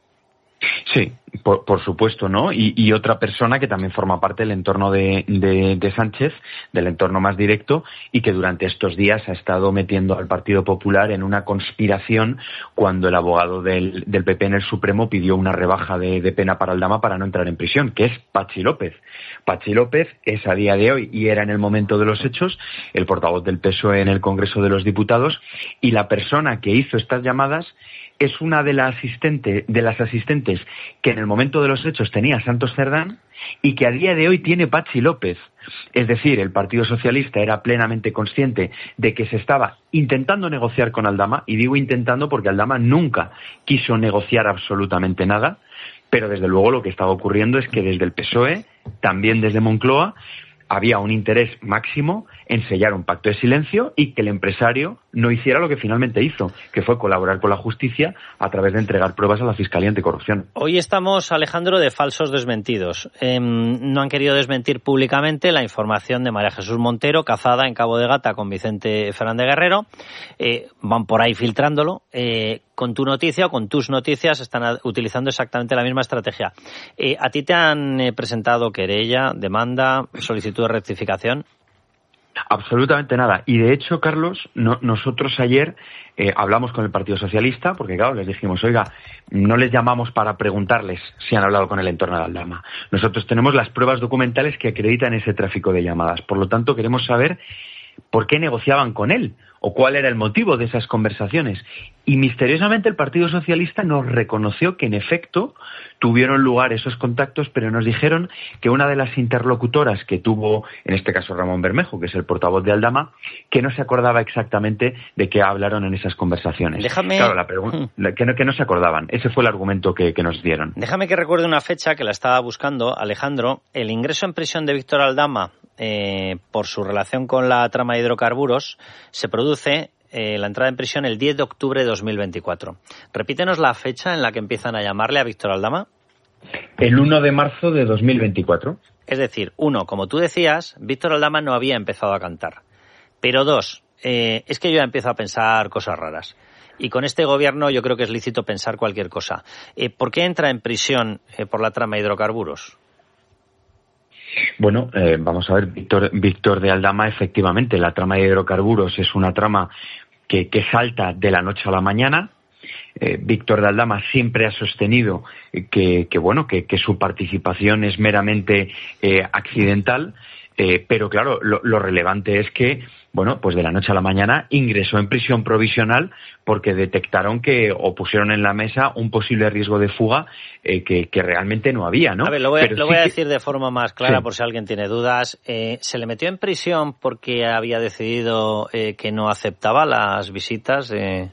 Sí, por, por supuesto, ¿no? Y, y otra persona que también forma parte del entorno de, de, de Sánchez, del entorno más directo, y que durante estos días ha estado metiendo al Partido Popular en una conspiración cuando el abogado del, del P P en el Supremo pidió una rebaja de, de pena para Aldama para no entrar en prisión, que es Patxi López. Patxi López es a día de hoy, y era en el momento de los hechos, el portavoz del P S O E en el Congreso de los Diputados, y la persona que hizo estas llamadas es una de, la asistente, de las asistentes que en el momento de los hechos tenía Santos Cerdán y que a día de hoy tiene Patxi López. Es decir, el Partido Socialista era plenamente consciente de que se estaba intentando negociar con Aldama, y digo intentando porque Aldama nunca quiso negociar absolutamente nada, pero desde luego lo que estaba ocurriendo es que desde el P S O E, también desde Moncloa, había un interés máximo en sellar un pacto de silencio y que el empresario no hiciera lo que finalmente hizo, que fue colaborar con la justicia a través de entregar pruebas a la Fiscalía Anticorrupción. Hoy estamos, Alejandro, de falsos desmentidos. Eh, no han querido desmentir públicamente la información de María Jesús Montero, cazada en Cabo de Gata con Vicente Fernández Guerrero. Eh, van por ahí filtrándolo. Eh, con tu noticia o con tus noticias están utilizando exactamente la misma estrategia. Eh, ¿A ti te han eh, presentado querella, demanda, solicitud de rectificación? Absolutamente nada. Y de hecho, Carlos, no, nosotros ayer eh, hablamos con el Partido Socialista, porque claro, les dijimos, oiga, no les llamamos para preguntarles si han hablado con el entorno de Aldama. Nosotros tenemos las pruebas documentales que acreditan ese tráfico de llamadas. Por lo tanto, queremos saber por qué negociaban con él o cuál era el motivo de esas conversaciones. Y misteriosamente el Partido Socialista nos reconoció que en efecto tuvieron lugar esos contactos, pero nos dijeron que una de las interlocutoras que tuvo, en este caso Ramón Bermejo, que es el portavoz de Aldama, que no se acordaba exactamente de qué hablaron en esas conversaciones. Déjame... Claro, la pregunta, que, no, que no se acordaban. Ese fue el argumento que, que nos dieron. Déjame que recuerde una fecha que la estaba buscando, Alejandro. El ingreso en prisión de Víctor Aldama eh, por su relación con la trama de hidrocarburos se produce eh, la entrada en prisión el diez de octubre de dos mil veinticuatro. Repítenos la fecha en la que empiezan a llamarle a Víctor Aldama. El uno de marzo de dos mil veinticuatro. Es decir, uno, como tú decías, Víctor Aldama no había empezado a cantar. Pero dos, eh, es que yo ya empiezo a pensar cosas raras. Y con este gobierno yo creo que es lícito pensar cualquier cosa. Eh, ¿Por qué entra en prisión eh, por la trama de hidrocarburos? Bueno, eh, vamos a ver, Víctor, Víctor de Aldama, efectivamente, la trama de hidrocarburos es una trama que, que salta de la noche a la mañana. Eh, Víctor de Aldama siempre ha sostenido que, que bueno, que, que su participación es meramente eh, accidental, eh, pero claro, lo, lo relevante es que, bueno, pues de la noche a la mañana ingresó en prisión provisional porque detectaron que, o pusieron en la mesa un posible riesgo de fuga eh, que, que realmente no había, ¿no? A ver, lo voy, Pero lo sí voy a que... decir de forma más clara, sí. por si alguien tiene dudas. Eh, ¿Se le metió en prisión porque había decidido eh, que no aceptaba las visitas de,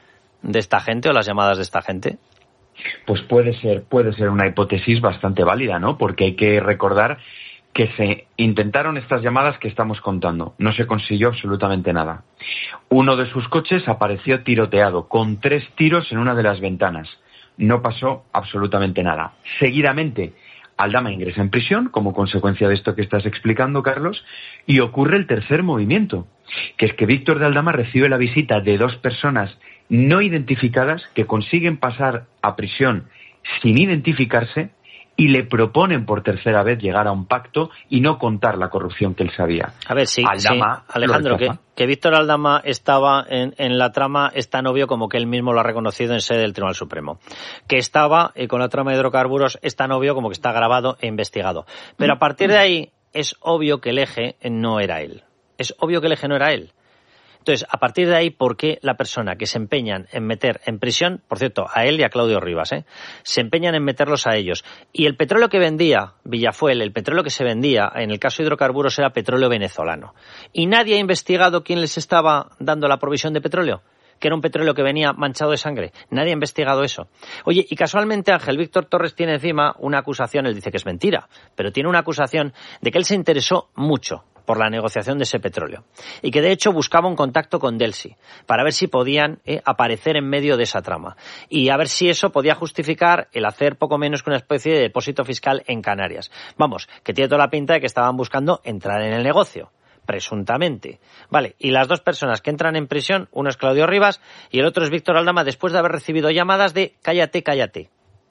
de esta gente o las llamadas de esta gente? Pues puede ser, puede ser una hipótesis bastante válida, ¿no? Porque hay que recordar que se intentaron estas llamadas que estamos contando. No se consiguió absolutamente nada. Uno de sus coches apareció tiroteado, con tres tiros en una de las ventanas. No pasó absolutamente nada. Seguidamente, Aldama ingresa en prisión, como consecuencia de esto que estás explicando, Carlos, y ocurre el tercer movimiento, que es que Víctor de Aldama recibe la visita de dos personas no identificadas que consiguen pasar a prisión sin identificarse y le proponen por tercera vez llegar a un pacto y no contar la corrupción que él sabía. A ver, sí, Aldama sí. Alejandro, que, que Víctor Aldama estaba en, en la trama es tan obvio como que él mismo lo ha reconocido en sede del Tribunal Supremo. Que estaba eh, con la trama de hidrocarburos es tan obvio como que está grabado e investigado. Pero a partir de ahí es obvio que el eje no era él. Es obvio que el eje no era él. Entonces, a partir de ahí, ¿por qué la persona que se empeñan en meter en prisión, por cierto, a él y a Claudio Rivas, ¿eh? se empeñan en meterlos a ellos? Y el petróleo que vendía Villafuel, el petróleo que se vendía en el caso de hidrocarburos era petróleo venezolano. Y nadie ha investigado quién les estaba dando la provisión de petróleo, que era un petróleo que venía manchado de sangre. Nadie ha investigado eso. Oye, y casualmente Ángel Víctor Torres tiene encima una acusación, él dice que es mentira, pero tiene una acusación de que él se interesó mucho por la negociación de ese petróleo. Y que de hecho buscaba un contacto con Delcy para ver si podían eh, aparecer en medio de esa trama. Y a ver si eso podía justificar el hacer poco menos que una especie de depósito fiscal en Canarias. Vamos, que tiene toda la pinta de que estaban buscando entrar en el negocio. Presuntamente. Vale, y las dos personas que entran en prisión, uno es Claudio Rivas y el otro es Víctor Aldama, después de haber recibido llamadas de cállate, cállate.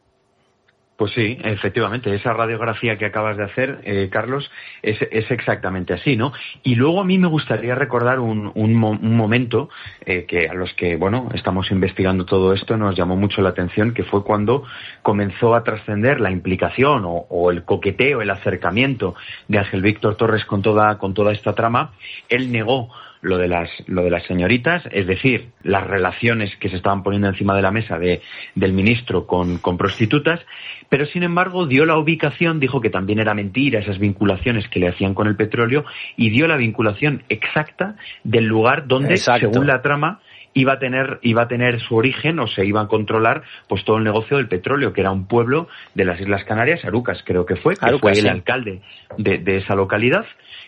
Pues sí, efectivamente, esa radiografía que acabas de hacer, eh, Carlos, es, es exactamente así, ¿no? Y luego a mí me gustaría recordar un, un, mo- un momento eh, que a los que, bueno, estamos investigando todo esto nos llamó mucho la atención, que fue cuando comenzó a trascender la implicación o, o el coqueteo, el acercamiento de Ángel Víctor Torres con toda, con toda esta trama. Él negó lo de las lo de las señoritas, es decir, las relaciones que se estaban poniendo encima de la mesa de del ministro con, con prostitutas, pero sin embargo dio la ubicación, dijo que también era mentira esas vinculaciones que le hacían con el petróleo y dio la vinculación exacta del lugar donde, Exacto. según la trama, iba a tener iba a tener su origen o se iba a controlar pues todo el negocio del petróleo, que era un pueblo de las Islas Canarias, Arucas creo que fue, que Arucas, fue el sí. alcalde de, de esa localidad.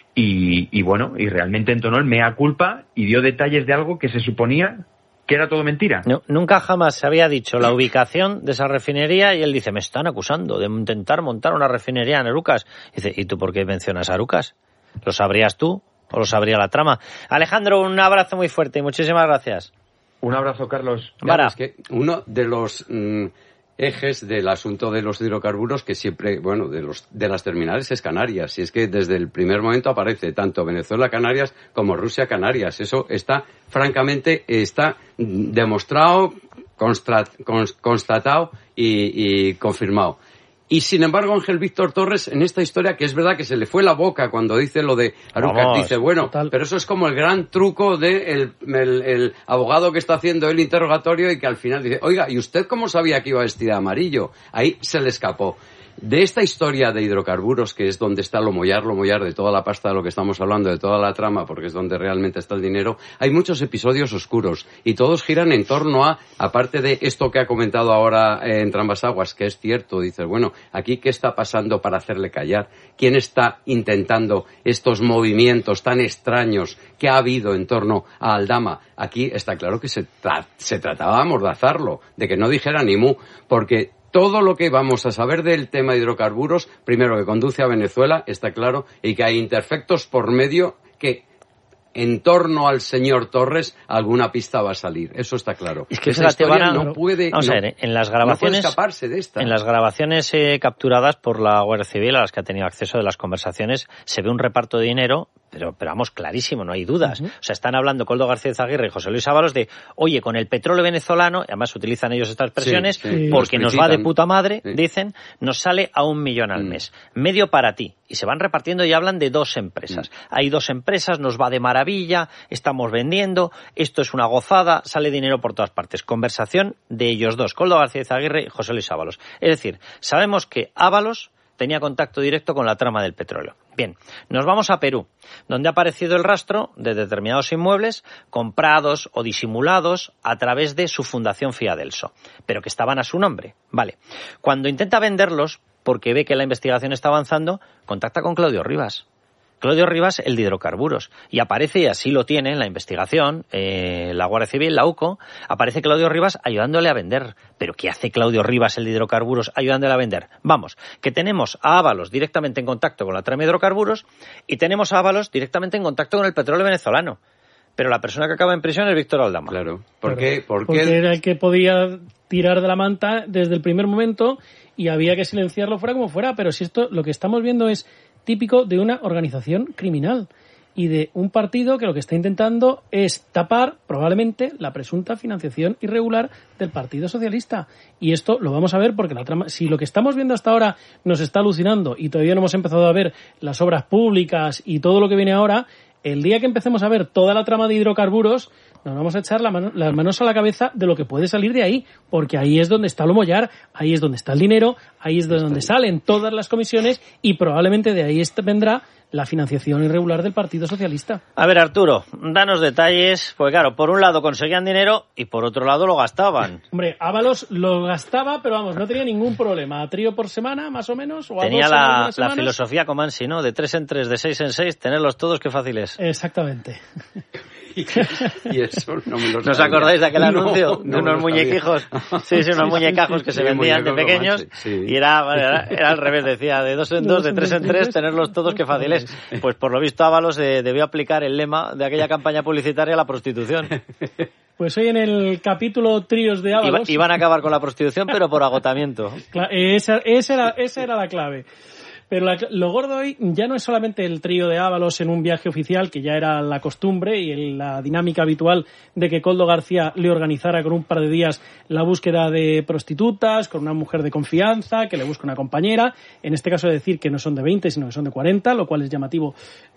Y, y bueno, y realmente entonó el mea culpa y dio detalles de algo que se suponía que era todo mentira. No, nunca jamás se había dicho la ubicación de esa refinería y él dice, me están acusando de intentar montar una refinería en Arucas. Y dice, ¿y tú por qué mencionas Arucas? ¿Lo sabrías tú o lo sabría la trama? Alejandro, un abrazo muy fuerte y muchísimas gracias. Un abrazo, Carlos. Claro, es que uno de los... Mmm... ejes del asunto de los hidrocarburos que siempre, bueno, de los de las terminales es Canarias. Y es que desde el primer momento aparece tanto Venezuela Canarias como Rusia Canarias. Eso está, francamente, está demostrado, constat, constatado y, y confirmado. Y sin embargo, Ángel Víctor Torres, en esta historia, que es verdad que se le fue la boca cuando dice lo de Arucas, Vamos, dice, bueno, total. Pero eso es como el gran truco de el, el, el abogado que está haciendo el interrogatorio y que al final dice, oiga, ¿y usted cómo sabía que iba vestida de amarillo? Ahí se le escapó. De esta historia de hidrocarburos, que es donde está lo mollar, lo mollar de toda la pasta de lo que estamos hablando, de toda la trama, porque es donde realmente está el dinero, hay muchos episodios oscuros y todos giran en torno a, aparte de esto que ha comentado ahora eh, en Trambas Aguas, que es cierto, dices, bueno, aquí ¿qué está pasando para hacerle callar? ¿Quién está intentando estos movimientos tan extraños que ha habido en torno a Aldama? Aquí está claro que se, tra- se trataba de amordazarlo, de que no dijera ni mu, porque todo lo que vamos a saber del tema de hidrocarburos, primero que conduce a Venezuela, está claro, y que hay interfectos por medio que en torno al señor Torres alguna pista va a salir. Eso está claro. Es que esa historia no puede, vamos no, a ver, en las grabaciones, no puede escaparse de esta. En las grabaciones eh, capturadas por la Guardia Civil, a las que ha tenido acceso de las conversaciones, se ve un reparto de dinero, pero, pero vamos, clarísimo, no hay dudas. Uh-huh. O sea, están hablando Coldo García Aguirre y José Luis Ábalos de, oye, con el petróleo venezolano, además utilizan ellos estas expresiones, sí, sí, porque nos va de puta madre, sí. dicen, nos sale a un millón al mm. mes. Medio para ti. Y se van repartiendo y hablan de dos empresas. Mm. Hay dos empresas, nos va de maravilla, estamos vendiendo, esto es una gozada, sale dinero por todas partes. Conversación de ellos dos, Coldo García Aguirre y José Luis Ábalos. Es decir, sabemos que Ábalos tenía contacto directo con la trama del petróleo. Bien, nos vamos a Perú, donde ha aparecido el rastro de determinados inmuebles comprados o disimulados a través de su fundación Fiadelso, pero que estaban a su nombre. Vale. Cuando intenta venderlos, porque ve que la investigación está avanzando, contacta con Claudio Rivas. Claudio Rivas, el de hidrocarburos. Y aparece, y así lo tiene en la investigación, eh, la Guardia Civil, la U C O, aparece Claudio Rivas ayudándole a vender. ¿Pero qué hace Claudio Rivas, el de hidrocarburos, ayudándole a vender? Vamos, que tenemos a Ábalos directamente en contacto con la trama de hidrocarburos y tenemos a Ábalos directamente en contacto con el petróleo venezolano. Pero la persona que acaba en prisión es Víctor Aldama. Claro. ¿Por qué? ¿Por Porque qué? Era el que podía tirar de la manta desde el primer momento y había que silenciarlo fuera como fuera. Pero si esto, lo que estamos viendo es típico de una organización criminal y de un partido que lo que está intentando es tapar probablemente la presunta financiación irregular del Partido Socialista. Y esto lo vamos a ver porque la trama, si lo que estamos viendo hasta ahora nos está alucinando y todavía no hemos empezado a ver las obras públicas y todo lo que viene ahora, el día que empecemos a ver toda la trama de hidrocarburos nos vamos a echar la mano, las manos a la cabeza de lo que puede salir de ahí, porque ahí es donde está lo mollar, ahí es donde está el dinero, ahí es de donde salen todas las comisiones y probablemente de ahí vendrá la financiación irregular del Partido Socialista. A ver, Arturo, danos detalles, porque claro, por un lado conseguían dinero y por otro lado lo gastaban. Hombre, Ábalos lo gastaba, pero vamos, no tenía ningún problema. A trío por semana, más o menos, o a Tenía dos la, en la filosofía Comansi, ¿no? De tres en tres, de seis en seis, tenerlos todos, qué fácil es. Exactamente. Y eso no me lo ¿No os sabía. acordáis de aquel No, anuncio? no de me unos lo muñequijos. sabía. Sí, sí, unos Sí, muñecajos sí, que sí, se vendían de muñecos pequeños. Comanche, sí. Y era, era, era al revés, decía, de dos en dos, de tres en tres, tenerlos todos, qué fácil es. Pues por lo visto Ábalos eh, debió aplicar el lema de aquella campaña publicitaria a la prostitución. Pues hoy en el capítulo Tríos de Ábalos... Iba, iban a acabar con la prostitución, pero por agotamiento. Cla- esa, esa, era, esa era la clave. Pero la- lo gordo hoy ya no es solamente el trío de Ábalos en un viaje oficial, que ya era la costumbre y el- la dinámica habitual de que Koldo García le organizara con un par de días la búsqueda de prostitutas, con una mujer de confianza, que le busca una compañera. En este caso, decir que no son de veinte, sino que son de cuarenta, lo cual es llamativo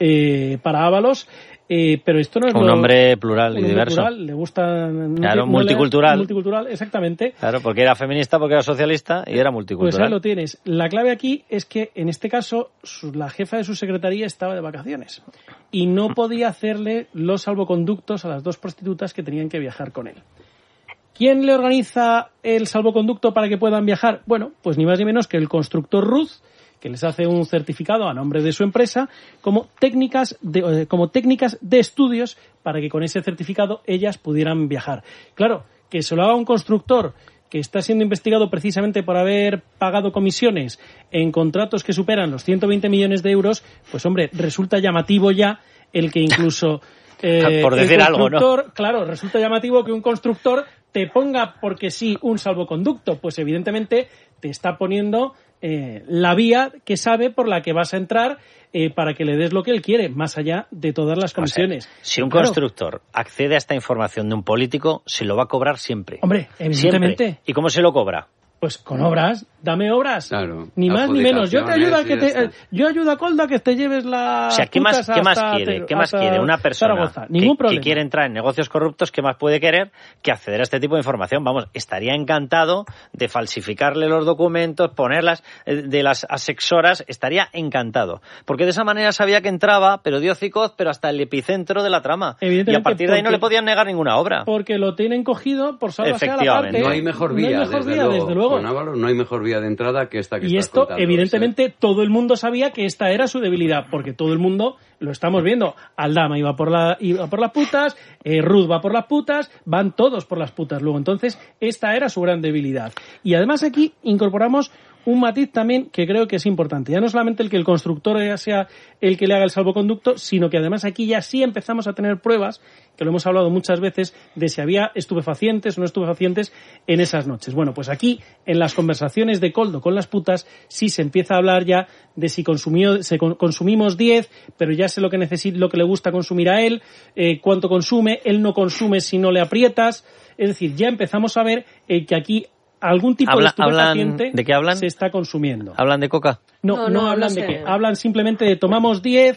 eh, para Ábalos. Eh, pero esto no es Un lo- hombre plural y un hombre diverso. plural, le gusta... no Claro, le- no multicultural. le- multicultural, exactamente. Claro, porque era feminista, porque era socialista y era Pues multicultural. ahí lo tienes. La clave aquí es que en este caso su- la jefa de su secretaría estaba de vacaciones y no podía hacerle los salvoconductos a las dos prostitutas que tenían que viajar con él. ¿Quién le organiza el salvoconducto para que puedan viajar? Bueno, pues ni más ni menos que el constructor Ruth, que les hace un certificado a nombre de su empresa como técnicas de, eh, como técnicas de estudios para que con ese certificado ellas pudieran viajar. Claro, que se lo haga un constructor que está siendo investigado precisamente por haber pagado comisiones en contratos que superan los ciento veinte millones de euros, pues hombre, resulta llamativo ya el que incluso eh, Por decir el algo, ¿no? constructor, claro, resulta llamativo que un constructor te ponga porque sí un salvoconducto, pues evidentemente te está poniendo eh, la vía que sabe por la que vas a entrar eh, para que le des lo que él quiere, más allá de todas las comisiones. O sea, si un Claro. constructor accede a esta información de un político, se lo va a cobrar siempre. Hombre, evidentemente. Siempre. ¿Y cómo se lo cobra? Pues con obras, dame obras. Claro. Ni más ni menos. Yo te ayudo a que adjudicaciones y te, ya eh, yo ayudo a Colda a que te lleves la. O sea, ¿qué más, ¿qué más quiere? ¿Qué más quiere una persona Zaragoza. que, Ningún que problema. quiere entrar en negocios corruptos? ¿Qué más puede querer que acceder a este tipo de información? Vamos, estaría encantado de falsificarle los documentos, ponerlas eh, de las asexoras, estaría encantado. Porque de esa manera sabía que entraba, pero dio hocicoz, pero hasta el epicentro de la trama. Y a Evidentemente, partir de ahí no porque- le podían negar ninguna obra. Porque lo tienen cogido por salvarse a la Efectivamente. parte. No hay mejor vía, No hay mejor desde, vía, luego. desde luego. Con Ábalos no hay mejor vía de entrada que esta que Y estás esto, contando, evidentemente, todo el mundo sabía que esta era su debilidad, porque todo el mundo lo estamos viendo. Aldama iba por, la, iba por las putas, eh, Ruth va por las putas, van todos por las putas luego. Entonces, esta era su gran debilidad. Y además aquí incorporamos un matiz también que creo que es importante. Ya no solamente el que el constructor sea el que le haga el salvoconducto, sino que además aquí ya sí empezamos a tener pruebas, que lo hemos hablado muchas veces, de si había estupefacientes o no estupefacientes en esas noches. Bueno, pues aquí, en las conversaciones de Koldo con las putas, sí se empieza a hablar ya de si consumió, se con- consumimos diez, pero ya sé lo que necesita, lo que le gusta consumir a él, eh, cuánto consume, él no consume si no le aprietas. Es decir, ya empezamos a ver eh, que aquí algún tipo Habla- de estupefaciente hablan- ¿de qué hablan? se está consumiendo. ¿Hablan de coca? No, No, no, no, hablan no de sé. qué. Hablan simplemente de tomamos diez,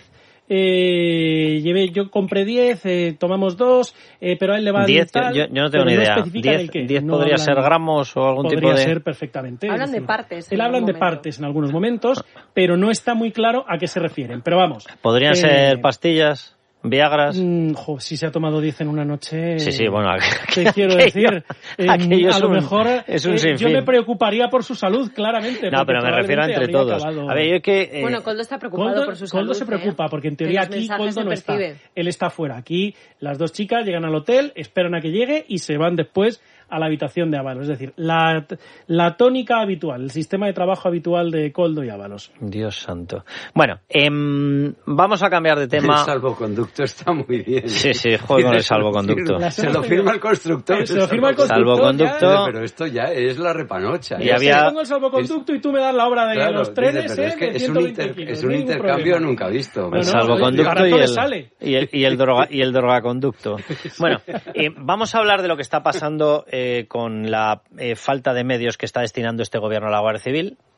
eh, llevé, yo compré diez, eh, tomamos dos, eh, pero a él le va a diez, tal, yo, yo no tengo pero ni idea. especifican el diez, qué. diez No podría hablan- ser gramos o algún podría tipo de... ser perfectamente. Hablan es de decir, partes. Él en hablan algún de momento. partes en algunos momentos, pero no está muy claro a qué se refieren. Pero vamos. Podrían eh, ser pastillas, viagras... mm, jo, si se ha tomado diez en una noche... Sí, sí, bueno, Te quiero aquello- decir, eh, aquello es a lo un- mejor es un eh, yo sinfín. me preocuparía por su salud, claramente. No, porque pero me refiero a probablemente entre habría todos. acabado- A ver, yo es que... eh, Bueno, Koldo está preocupado Koldo, por su salud. Koldo se preocupa, ¿eh? porque en En teoría los aquí mensajes Koldo se no está. percibe. Él está fuera. Aquí las dos chicas llegan al hotel, esperan a que llegue y se van después a la habitación de Ábalos. Es decir, la, la tónica habitual, el sistema de trabajo habitual de Koldo y Ábalos. Dios santo. Bueno, em, vamos a cambiar de tema. El salvoconducto está muy bien. Sí, sí, juego con el salvoconducto. Se lo firma el constructor. Se lo firma el constructor. Salvoconducto. ya. Pero esto ya es la repanocha. Y Yo había- te pongo el salvoconducto y tú me das la obra de Claro, los trenes, dice, pero ¿eh? es que de es un, ciento veinte inter- kilos, es no un hay ningún intercambio problema. nunca visto. No, El no, salvoconducto barato y le el, sale. y el, y el, droga, y el drogaconducto. Bueno, eh, vamos a hablar de lo que está pasando eh, con la eh, falta de medios que está destinando este gobierno a la Guardia Civil.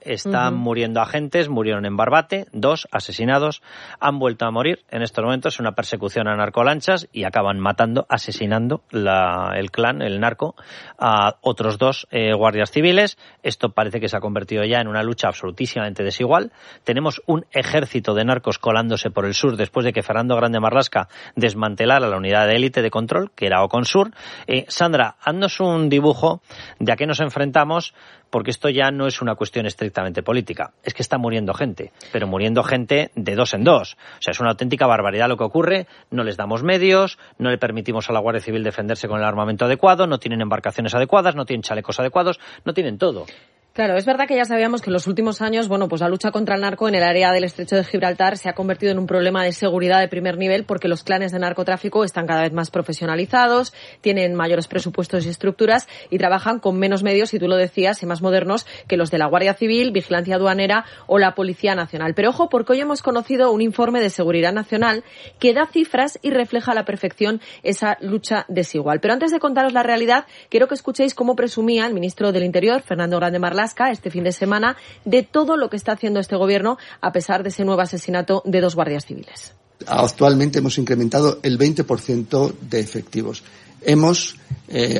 están uh-huh. muriendo agentes, murieron en Barbate, dos asesinados, han vuelto a morir. En estos momentos es una persecución a narcolanchas y acaban matando, asesinando la, el clan, el narco, a otros dos eh, guardias civiles. Esto parece que se ha convertido ya en una lucha absolutísimamente desigual. Tenemos un ejército de narcos colándose por el sur después de que Fernando Grande Marlaska desmantelara la unidad de élite de control, que era Oconsur. Eh, Sandra, haznos un dibujo de a qué nos enfrentamos, porque esto ya no es una cuestión estrictamente política. Es que está muriendo gente, pero muriendo gente de dos en dos. O sea, es una auténtica barbaridad lo que ocurre. No les damos medios, no le permitimos a la Guardia Civil defenderse con el armamento adecuado, no tienen embarcaciones adecuadas, no tienen chalecos adecuados, no tienen todo. Claro, es verdad que ya sabíamos que en los últimos años, bueno, pues la lucha contra el narco en el área del Estrecho de Gibraltar se ha convertido en un problema de seguridad de primer nivel porque los clanes de narcotráfico están cada vez más profesionalizados, tienen mayores presupuestos y estructuras y trabajan con menos medios, y tú lo decías, y más modernos que los de la Guardia Civil, Vigilancia Aduanera o la Policía Nacional. Pero ojo, porque hoy hemos conocido un informe de Seguridad Nacional que da cifras y refleja a la perfección esa lucha desigual. Pero antes de contaros la realidad, quiero que escuchéis cómo presumía el ministro del Interior, Fernando Grande Marlaska, este fin de semana, de todo lo que está haciendo este gobierno a pesar de ese nuevo asesinato de dos guardias civiles. Actualmente hemos incrementado el veinte por ciento de efectivos. Hemos eh,